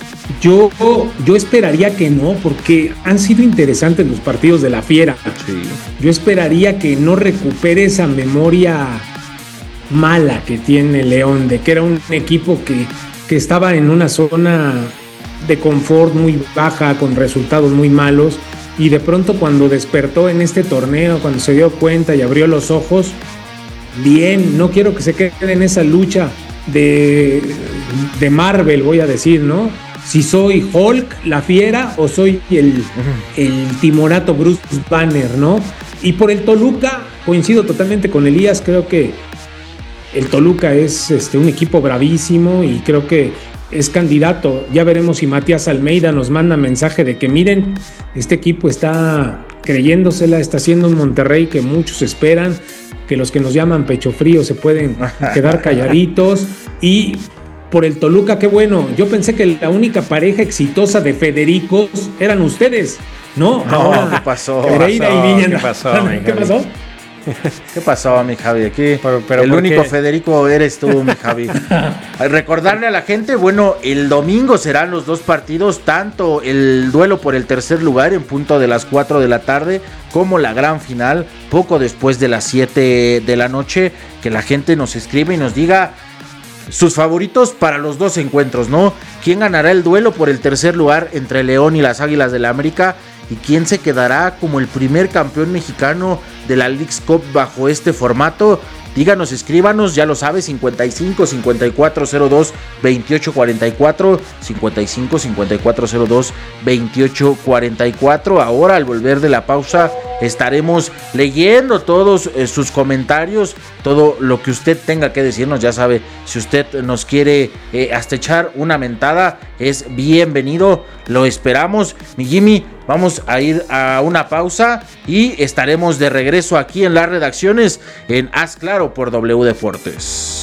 Yo, yo esperaría que no, porque han sido interesantes los partidos de la Fiera. Sí. Yo esperaría que no recupere esa memoria mala que tiene León, de que era un equipo que, que estaba en una zona de confort muy baja, con resultados muy malos, y de pronto cuando despertó en este torneo, cuando se dio cuenta y abrió los ojos, bien, no quiero que se quede en esa lucha de, de Marvel, voy a decir, ¿no? Si soy Hulk, la Fiera, o soy el, el timorato Bruce Banner, ¿no? Y por el Toluca, coincido totalmente con Elías, creo que el Toluca es este, un equipo bravísimo y creo que es candidato. Ya veremos si Matías Almeida nos manda mensaje de que miren, este equipo está creyéndosela, está haciendo un Monterrey que muchos esperan, que los que nos llaman pecho frío se pueden quedar calladitos. Y por el Toluca, qué bueno. Yo pensé que la única pareja exitosa de Federicos eran ustedes, ¿no? No, Ahora, ¿qué pasó? Pereira ¿Qué pasó? y Viñas. ¿Qué pasó, ¿Qué pasó? ¿Qué pasó, mi Javi? Aquí pero, pero el único qué? Federico eres tú, mi Javi. Recordarle a la gente, bueno, el domingo serán los dos partidos, tanto el duelo por el tercer lugar en punto de las cuatro de la tarde, como la gran final, poco después de las siete de la noche. Que la gente nos escribe y nos diga sus favoritos para los dos encuentros, ¿no? ¿Quién ganará el duelo por el tercer lugar entre León y las Águilas del la América? ¿Y quién se quedará como el primer campeón mexicano de la Leagues Cup bajo este formato? Díganos, escríbanos, ya lo sabes, cincuenta y cinco, cincuenta y cuatro cero dos, veintiocho cuarenta y cuatro, cincuenta y cinco, cincuenta y cuatro cero dos, veintiocho cuarenta y cuatro. Ahora, al volver de la pausa, estaremos leyendo todos eh, sus comentarios, todo lo que usted tenga que decirnos. Ya sabe, si usted nos quiere eh, hasta echar una mentada, es bienvenido, lo esperamos. Mi Jimmy, vamos a ir a una pausa y estaremos de regreso aquí en las redacciones en Haz Claro por W Deportes.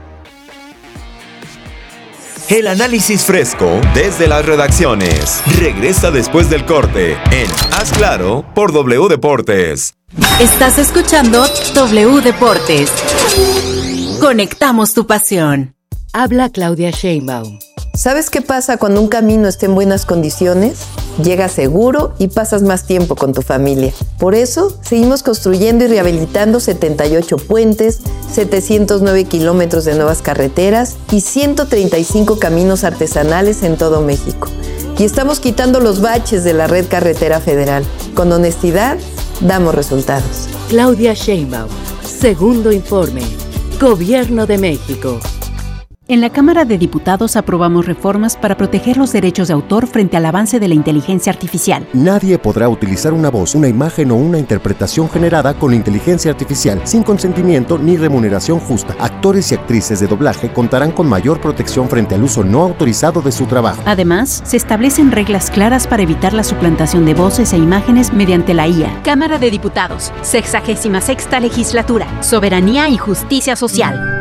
El análisis fresco desde las redacciones regresa después del corte en Haz Claro por W Deportes. Estás escuchando W Deportes. Conectamos tu pasión. Habla Claudia Sheinbaum. ¿Sabes qué pasa cuando un camino está en buenas condiciones? Llegas seguro y pasas más tiempo con tu familia. Por eso, seguimos construyendo y rehabilitando setenta y ocho puentes, setecientos nueve kilómetros de nuevas carreteras y ciento treinta y cinco caminos artesanales en todo México. Y estamos quitando los baches de la red carretera federal. Con honestidad, damos resultados. Claudia Sheinbaum, segundo informe. Gobierno de México. En la Cámara de Diputados aprobamos reformas para proteger los derechos de autor frente al avance de la inteligencia artificial. Nadie podrá utilizar una voz, una imagen o una interpretación generada con inteligencia artificial sin consentimiento ni remuneración justa. Actores y actrices de doblaje contarán con mayor protección frente al uso no autorizado de su trabajo. Además, se establecen reglas claras para evitar la suplantación de voces e imágenes mediante la I A. Cámara de Diputados, sexagésima sexta legislatura, soberanía y justicia social.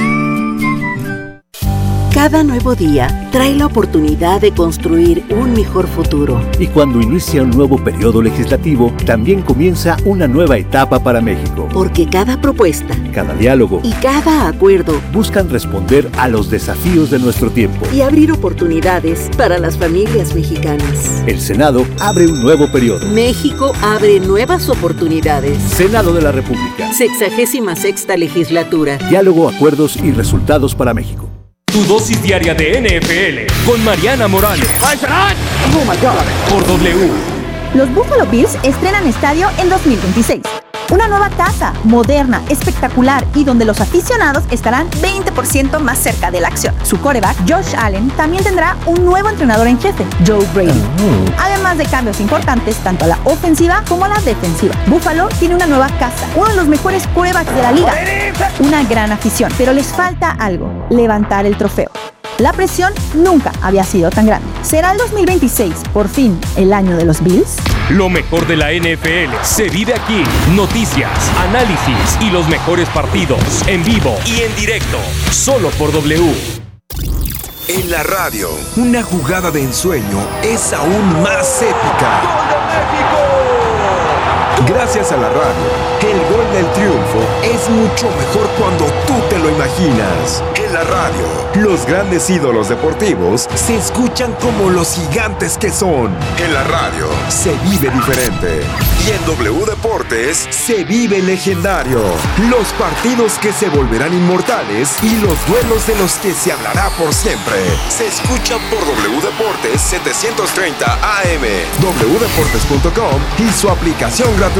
Cada nuevo día trae la oportunidad de construir un mejor futuro. Y cuando inicia un nuevo periodo legislativo, también comienza una nueva etapa para México. Porque cada propuesta, cada diálogo y cada acuerdo buscan responder a los desafíos de nuestro tiempo y abrir oportunidades para las familias mexicanas. El Senado abre un nuevo periodo. México abre nuevas oportunidades. Senado de la República. Sexagésima sexta legislatura. Diálogo, acuerdos y resultados para México. Tu dosis diaria de N F L con Mariana Morales. Oh my God. Por W. Los Buffalo Bills estrenan estadio en dos mil veintiséis. Una nueva casa, moderna, espectacular y donde los aficionados estarán veinte por ciento más cerca de la acción. Su quarterback, Josh Allen, también tendrá un nuevo entrenador en jefe, Joe Brady. Uh-huh. Además de cambios importantes tanto a la ofensiva como a la defensiva. Buffalo tiene una nueva casa, uno de los mejores quarterbacks de la liga. Una gran afición, pero les falta algo, levantar el trofeo. La presión nunca había sido tan grande. ¿Será el dos mil veintiséis, por fin, el año de los Bills? Lo mejor de la N F L se vive aquí. Noticias, análisis y los mejores partidos en vivo y en directo. Solo por W. En la radio, una jugada de ensueño es aún más épica. ¡Gol de México! Gracias a la radio, el gol del triunfo es mucho mejor cuando tú te lo imaginas. En la radio, los grandes ídolos deportivos se escuchan como los gigantes que son. En la radio, se vive diferente. Y en W Deportes, se vive legendario. Los partidos que se volverán inmortales y los duelos de los que se hablará por siempre. Se escuchan por W Deportes setecientos treinta A M, w deportes punto com y su aplicación gratuita.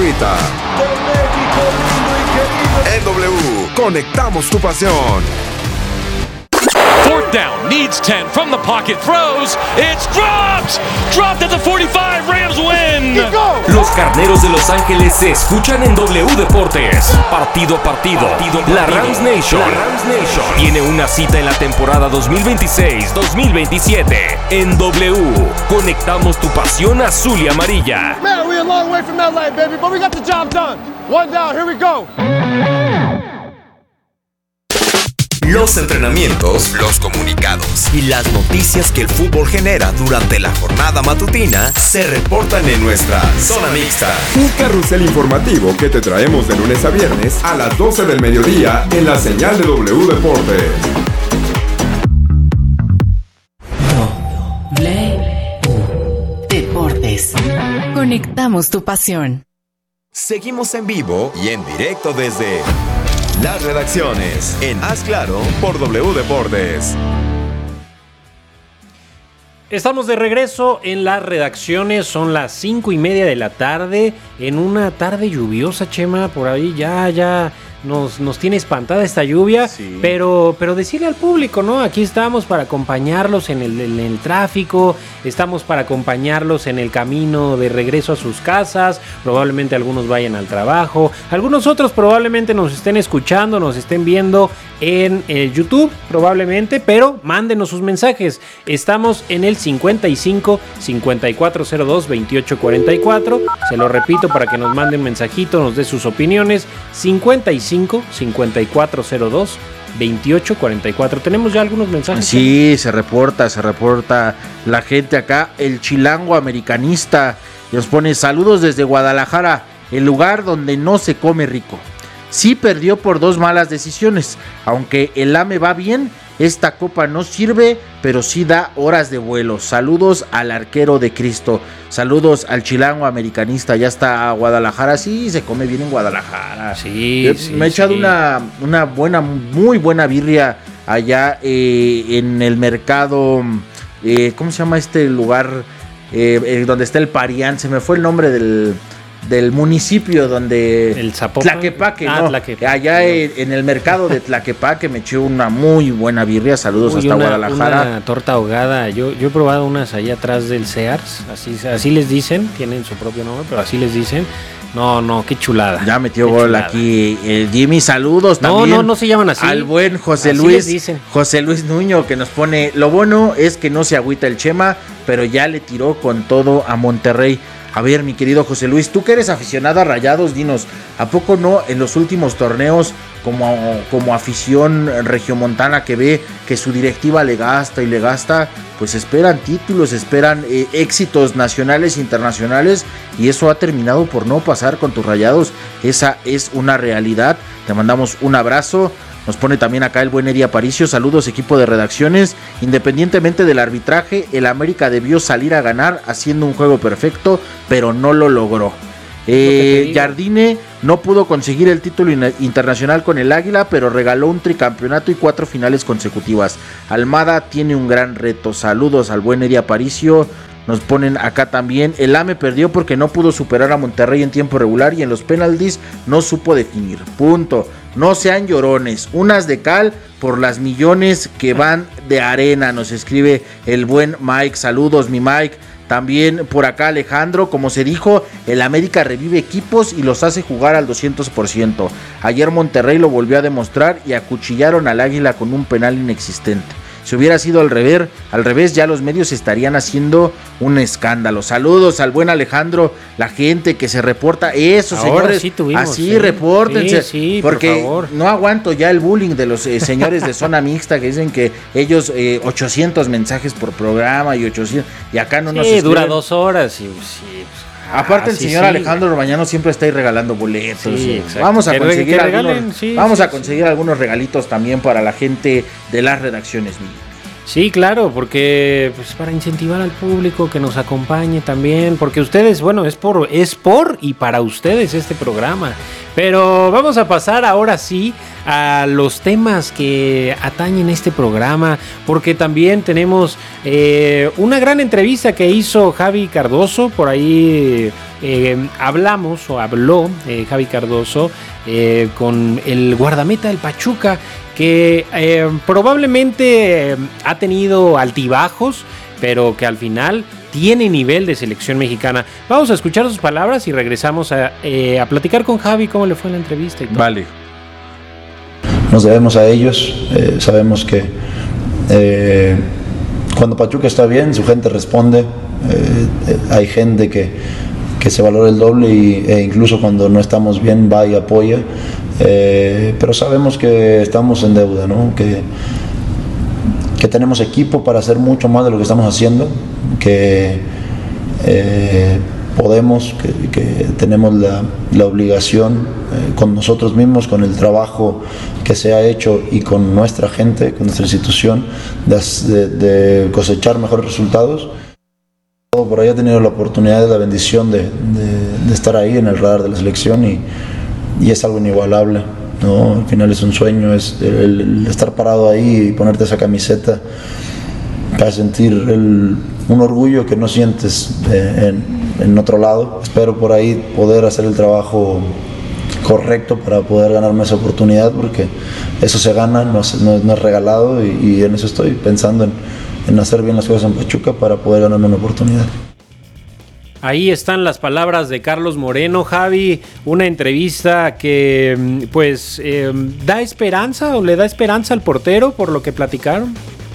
En W, conectamos tu pasión. Fourth down, needs ten from the pocket, throws, it's dropped! Dropped at the forty-five, Rams win! Los Carneros de Los Ángeles se escuchan en W Deportes. Partido a partido, partido, partido. La Rams Nation, la Rams Nation tiene una cita en la temporada dos mil veintiséis dos mil veintisiete. En W, conectamos tu pasión azul y amarilla. Man, we're a long way from that line, baby, but we got the job done. One down, here we go. Los entrenamientos, los comunicados y las noticias que el fútbol genera durante la jornada matutina se reportan en nuestra Zona Mixta. Un carrusel informativo que te traemos de lunes a viernes a las doce del mediodía en la señal de W Deportes. W Deportes. Conectamos tu pasión. Seguimos en vivo y en directo desde las redacciones en Haz Claro por W Deportes. Estamos de regreso en las redacciones, son las cinco y media de la tarde, en una tarde lluviosa, Chema, por ahí ya, ya nos, nos tiene espantada esta lluvia, sí. pero, pero decirle al público, ¿no? Aquí estamos para acompañarlos en el, en el tráfico, estamos para acompañarlos en el camino de regreso a sus casas, probablemente algunos vayan al trabajo, algunos otros probablemente nos estén escuchando, nos estén viendo en el YouTube, probablemente, pero mándenos sus mensajes, estamos en el cincuenta y cinco, cincuenta y cuatro cero dos, veintiocho cuarenta y cuatro, se lo repito para que nos manden un mensajito, nos dé sus opiniones, cincuenta y cinco, cincuenta y cuatro cero dos, veintiocho cuarenta y cuatro. Tenemos ya algunos mensajes. Sí, se reporta, se reporta la gente acá, el chilango americanista, y nos pone saludos desde Guadalajara, el lugar donde no se come rico. Sí perdió por dos malas decisiones, aunque el A M E va bien, esta copa no sirve, pero sí da horas de vuelo. Saludos al arquero de Cristo, saludos al chilango americanista, ya está a Guadalajara, sí, se come bien en Guadalajara. Sí, eh, sí Me he echado sí. una, una buena, muy buena birria allá eh, en el mercado, eh, ¿cómo se llama este lugar? Eh, eh, donde está el Parián, se me fue el nombre del... del municipio donde... El Zapopan. Tlaquepaque, ah, ¿no? Tlaquepaque, Allá no. En, en el mercado de Tlaquepaque me eché una muy buena birria. Saludos Uy, hasta una, Guadalajara. Una torta ahogada. Yo, yo he probado unas allá atrás del Sears. Así, así les dicen. Tienen su propio nombre, pero así les dicen. No, no, qué chulada. Ya metió qué gol chulada. aquí el Jimmy. Saludos No, también. no, no se llaman así. Al buen José Así Luis. les dicen. José Luis Nuño, que nos pone: lo bueno es que no se agüita el Chema, pero ya le tiró con todo a Monterrey. A ver, mi querido José Luis, tú que eres aficionado a Rayados, dinos, ¿a poco no en los últimos torneos, como, como afición regiomontana que ve que su directiva le gasta y le gasta, pues esperan títulos, esperan eh, éxitos nacionales e internacionales, y eso ha terminado por no pasar con tus Rayados? Esa es una realidad. Te mandamos un abrazo. Nos pone también acá el buen Eri Aparicio: saludos, equipo de redacciones. Independientemente del arbitraje, el América debió salir a ganar haciendo un juego perfecto, pero no lo logró. Eh, Jardine no pudo conseguir el título in- internacional con el Águila, pero regaló un tricampeonato y cuatro finales consecutivas. Almada tiene un gran reto. Saludos al buen Eri Aparicio. Nos ponen acá también: el A M E perdió porque no pudo superar a Monterrey en tiempo regular y en los penaltis no supo definir. Punto. No sean llorones. Unas de cal por las millones que van de arena, nos escribe el buen Mike. Saludos, mi Mike. También por acá Alejandro: como se dijo, el América revive equipos y los hace jugar al doscientos por ciento. Ayer Monterrey lo volvió a demostrar y acuchillaron al Águila con un penal inexistente. Si hubiera sido al revés, al revés, ya los medios estarían haciendo un escándalo. Saludos al buen Alejandro, la gente que se reporta. Eso, Ahora señores, sí tuvimos, así sí. repórtense. Sí, sí, porque por favor. no aguanto ya el bullying de los eh, señores de zona mixta que dicen que ellos eh, ochocientos mensajes por programa y ochocientos, y acá no nos Sí, escriben. dura dos horas y sí. Aparte, el sí, señor sí. Alejandro Urbañano siempre está ahí regalando boletos. Sí, Sí, exacto. vamos a Que re- conseguir que algunos, regalen, sí, vamos sí, a conseguir algunos regalitos también para la gente de las redacciones, Miguel. Sí, claro, porque pues para incentivar al público que nos acompañe también, porque ustedes, bueno, es por es por y para ustedes este programa. Pero vamos a pasar ahora sí a los temas que atañen este programa, porque también tenemos eh, una gran entrevista que hizo Javi Cardoso. Por ahí eh, hablamos o habló eh, Javi Cardoso eh, con el guardameta del Pachuca, que eh, probablemente eh, ha tenido altibajos, pero que al final tiene nivel de selección mexicana. Vamos a escuchar sus palabras y regresamos a, eh, a platicar con Javi cómo le fue la entrevista y todo. Vale. Nos debemos a ellos, eh, sabemos que eh, cuando Pachuca está bien, su gente responde, eh, eh, hay gente que, que se valora el doble y, e incluso cuando no estamos bien va y apoya, eh, pero sabemos que estamos en deuda, ¿no? que, que tenemos equipo para hacer mucho más de lo que estamos haciendo, que eh, podemos, que, que tenemos la, la obligación eh, con nosotros mismos, con el trabajo que se ha hecho y con nuestra gente, con nuestra institución, de, de, de cosechar mejores resultados. Por ahí he tenido la oportunidad y la bendición de, de, de estar ahí en el radar de la selección y, y es algo inigualable, ¿no? Al final es un sueño, es el, el estar parado ahí y ponerte esa camiseta, para sentir el, un orgullo que no sientes eh, en, en otro lado. Espero por ahí poder hacer el trabajo correcto para poder ganarme esa oportunidad, porque eso se gana, no es, no, no es regalado, y, y en eso estoy pensando en, en hacer bien las cosas en Pachuca para poder ganarme una oportunidad. Ahí están las palabras de Carlos Moreno, Javi, una entrevista que pues eh, da esperanza o le da esperanza al portero por lo que platicaron.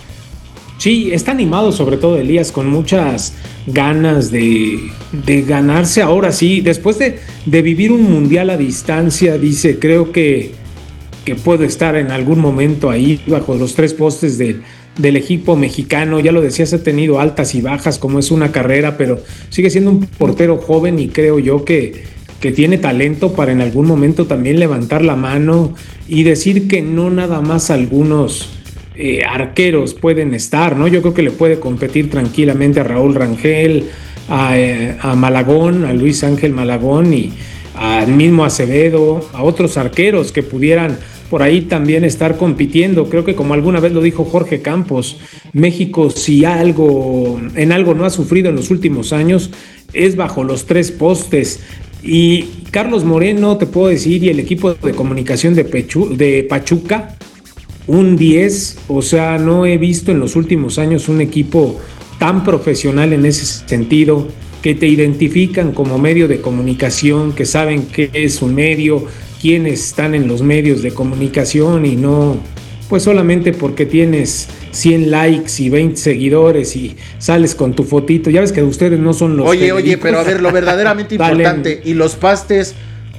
Sí, está animado sobre todo Elías, con muchas ganas de, de ganarse ahora sí, después de, de vivir un mundial a distancia. Dice, creo que, que puedo estar en algún momento ahí bajo los tres postes del, del equipo mexicano. Ya lo decías, ha tenido altas y bajas como es una carrera, pero sigue siendo un portero joven y creo yo que, que tiene talento para en algún momento también levantar la mano y decir que no nada más algunos Eh, arqueros pueden estar, ¿no? Yo creo que le puede competir tranquilamente a Raúl Rangel, a, eh, a Malagón, a Luis Ángel Malagón y al mismo Acevedo, a otros arqueros que pudieran por ahí también estar compitiendo. Creo que, como alguna vez lo dijo Jorge Campos, México, si algo en algo no ha sufrido en los últimos años, es bajo los tres postes. Y Carlos Moreno, te puedo decir, y el equipo de comunicación de, Pechu, de Pachuca, un diez. O sea, no he visto en los últimos años un equipo tan profesional en ese sentido, que te identifican como medio de comunicación, que saben qué es un medio, quiénes están en los medios de comunicación y no, pues solamente porque tienes cien likes y veinte seguidores y sales con tu fotito. Ya ves que ustedes no son los... Oye, oye, pero a ver, lo verdaderamente importante, ¿y los pastes?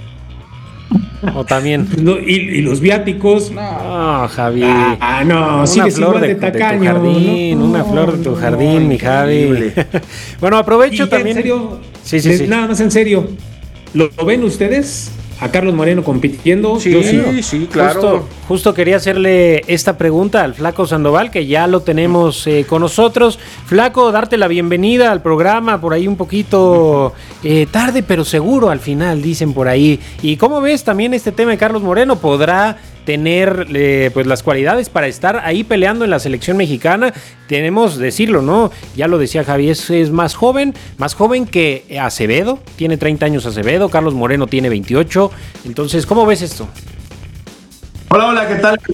O también. No, y, y los viáticos. No, Javi. Ah, no, una sigues flor igual de, de tacaño. de tu jardín, no, una flor de tu jardín, no, mi Javi. Bueno, aprovecho y también. En serio, sí, sí, sí. Nada más en serio. ¿Lo, lo ven ustedes? A Carlos Moreno compitiendo. Sí, Yo sí, sí, claro. Justo, justo quería hacerle esta pregunta al Flaco Sandoval, que ya lo tenemos eh, con nosotros. Flaco, darte la bienvenida al programa, por ahí un poquito eh, tarde, pero seguro al final, dicen por ahí. ¿Y cómo ves también este tema de Carlos Moreno? ¿Podrá tener eh, pues las cualidades para estar ahí peleando en la selección mexicana? Tenemos decirlo, ¿no? Ya lo decía Javi, es, es más joven, más joven que Acevedo, tiene treinta años Acevedo, Carlos Moreno tiene veintiocho. Entonces, ¿cómo ves esto? Hola, hola, ¿qué tal?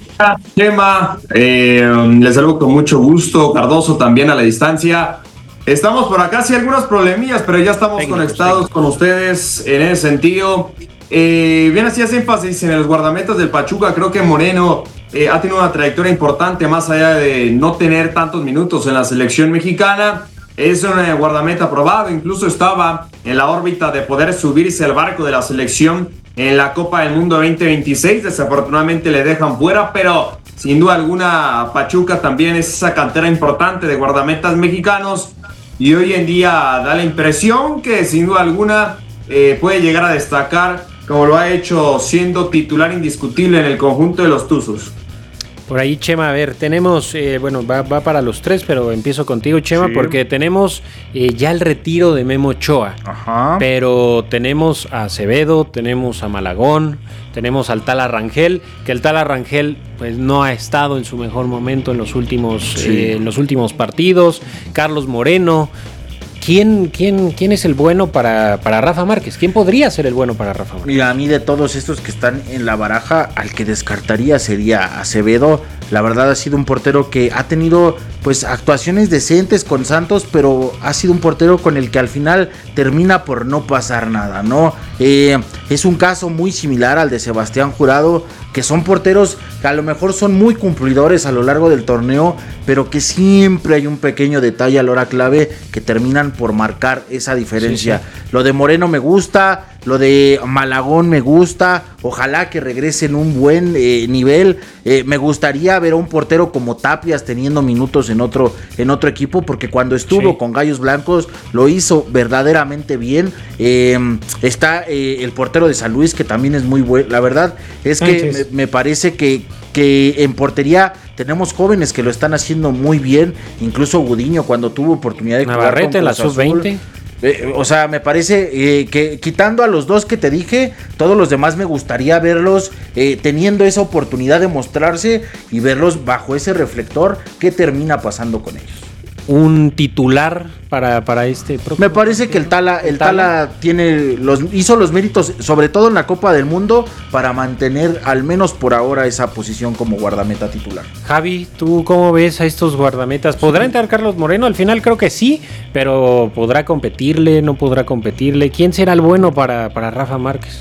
Chema, eh, les saludo con mucho gusto, Cardoso también a la distancia. Estamos por acá, sí, algunos problemillas, pero ya estamos técnicos, conectados técnicos. con ustedes en ese sentido. Eh, bien, hacías énfasis en los guardametas del Pachuca. Creo que Moreno eh, ha tenido una trayectoria importante, más allá de no tener tantos minutos en la selección mexicana. Es un eh, guardameta probado, incluso estaba en la órbita de poder subirse al barco de la selección en la Copa del Mundo veinte veintiséis. Desafortunadamente le dejan fuera, pero sin duda alguna Pachuca también es esa cantera importante de guardametas mexicanos, y hoy en día da la impresión que sin duda alguna eh, puede llegar a destacar, como lo ha hecho siendo titular indiscutible en el conjunto de los Tuzos. Por ahí, Chema, a ver, tenemos, eh, bueno, va, va para los tres, pero empiezo contigo, Chema, sí. porque tenemos eh, ya el retiro de Memo Ochoa. Ajá. Pero tenemos a Acevedo, tenemos a Malagón, tenemos al Tala Rangel, que el Tala Rangel pues no ha estado en su mejor momento en los últimos, sí. eh, en los últimos partidos. Carlos Moreno. ¿Quién, quién, ¿Quién es el bueno para, para Rafa Márquez? ¿Quién podría ser el bueno para Rafa Márquez? Mira, a mí de todos estos que están en la baraja, al que descartaría sería Acevedo. La verdad ha sido un portero que ha tenido pues actuaciones decentes con Santos, pero ha sido un portero con el que al final termina por no pasar nada, ¿no? Eh, es un caso muy similar al de Sebastián Jurado, que son porteros que a lo mejor son muy cumplidores a lo largo del torneo, pero que siempre hay un pequeño detalle a la hora clave que terminan por marcar esa diferencia. Sí, sí. Lo de Moreno me gusta, lo de Malagón me gusta, ojalá que regrese en un buen eh, nivel. Eh, me gustaría ver a un portero como Tapias teniendo minutos en otro, en otro equipo, porque cuando estuvo sí. con Gallos Blancos lo hizo verdaderamente bien. Eh, está eh, el portero de San Luis, que también es muy bueno. La verdad es que me, me parece que, que en portería tenemos jóvenes que lo están haciendo muy bien, incluso Gudiño cuando tuvo oportunidad de Navarrete en la sub veinte. Eh, o sea, me parece eh, que quitando a los dos que te dije, todos los demás me gustaría verlos eh, teniendo esa oportunidad de mostrarse y verlos bajo ese reflector. ¿Qué termina pasando con ellos? Un titular para, para este próximo. Me parece que el Tala, el Tala tiene los, hizo los méritos, sobre todo en la Copa del Mundo, para mantener al menos por ahora esa posición como guardameta titular. Javi, ¿tú cómo ves a estos guardametas? ¿Podrá entrar Carlos Moreno? Al final creo que sí, pero ¿podrá competirle? ¿No podrá competirle? ¿Quién será el bueno para, para Rafa Márquez?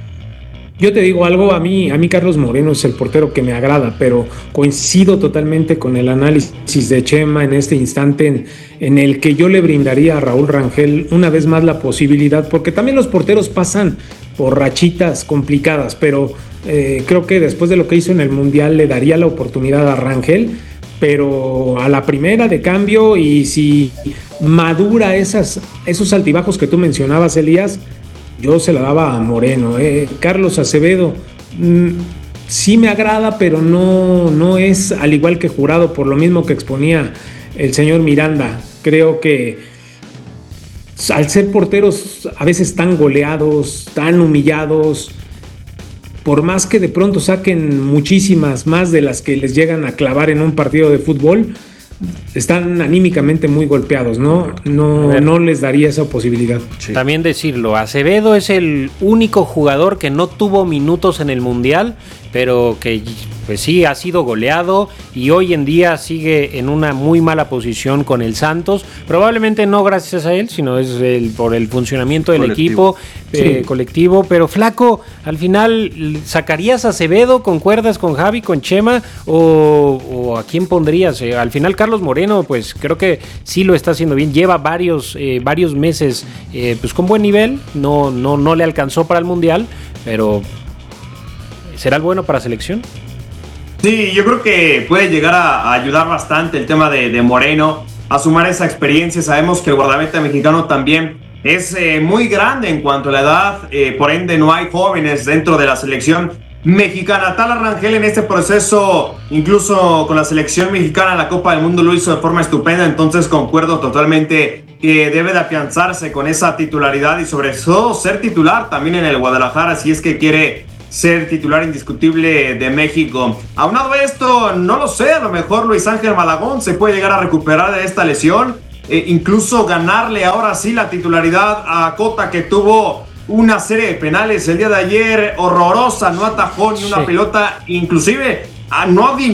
Yo te digo algo, a mí, a mí Carlos Moreno es el portero que me agrada, pero coincido totalmente con el análisis de Chema en este instante en, en el que yo le brindaría a Raúl Rangel una vez más la posibilidad, porque también los porteros pasan por rachitas complicadas, pero eh, creo que después de lo que hizo en el Mundial le daría la oportunidad a Rangel, pero a la primera de cambio, y si madura esas, esos altibajos que tú mencionabas, Elías, yo se la daba a Moreno. Eh. Carlos Acevedo mmm, sí me agrada, pero no, no es al igual que Jurado, por lo mismo que exponía el señor Miranda. Creo que al ser porteros a veces tan goleados, tan humillados, por más que de pronto saquen muchísimas más de las que les llegan a clavar en un partido de fútbol, están anímicamente muy golpeados, ¿no? No, no les daría esa posibilidad. Sí. También decirlo, Acevedo es el único jugador que no tuvo minutos en el Mundial, pero que pues sí ha sido goleado y hoy en día sigue en una muy mala posición con el Santos, probablemente no gracias a él, sino es el, por el funcionamiento del colectivo. equipo eh, sí. colectivo, pero Flaco, al final ¿sacarías a Acevedo? ¿Concuerdas con Javi, con Chema? ¿O, o a quién pondrías? Eh, al final Carlos Moreno, pues creo que sí lo está haciendo bien, lleva varios, eh, varios meses eh, pues con buen nivel, no, no, no le alcanzó para el Mundial, pero ¿será el bueno para selección? Sí, yo creo que puede llegar a, a ayudar bastante el tema de, de Moreno, a sumar esa experiencia. Sabemos que el guardameta mexicano también es eh, muy grande en cuanto a la edad, eh, por ende no hay jóvenes dentro de la selección mexicana. Tala Rangel en este proceso, incluso con la selección mexicana en la Copa del Mundo, lo hizo de forma estupenda, entonces concuerdo totalmente que debe de afianzarse con esa titularidad y sobre todo ser titular también en el Guadalajara si es que quiere ser titular indiscutible de México. Aunado a esto, no lo sé, a lo mejor Luis Ángel Malagón se puede llegar a recuperar de esta lesión, e incluso ganarle ahora sí la titularidad a Cota, que tuvo una serie de penales el día de ayer horrorosa, no atajó ni una sí. pelota, inclusive no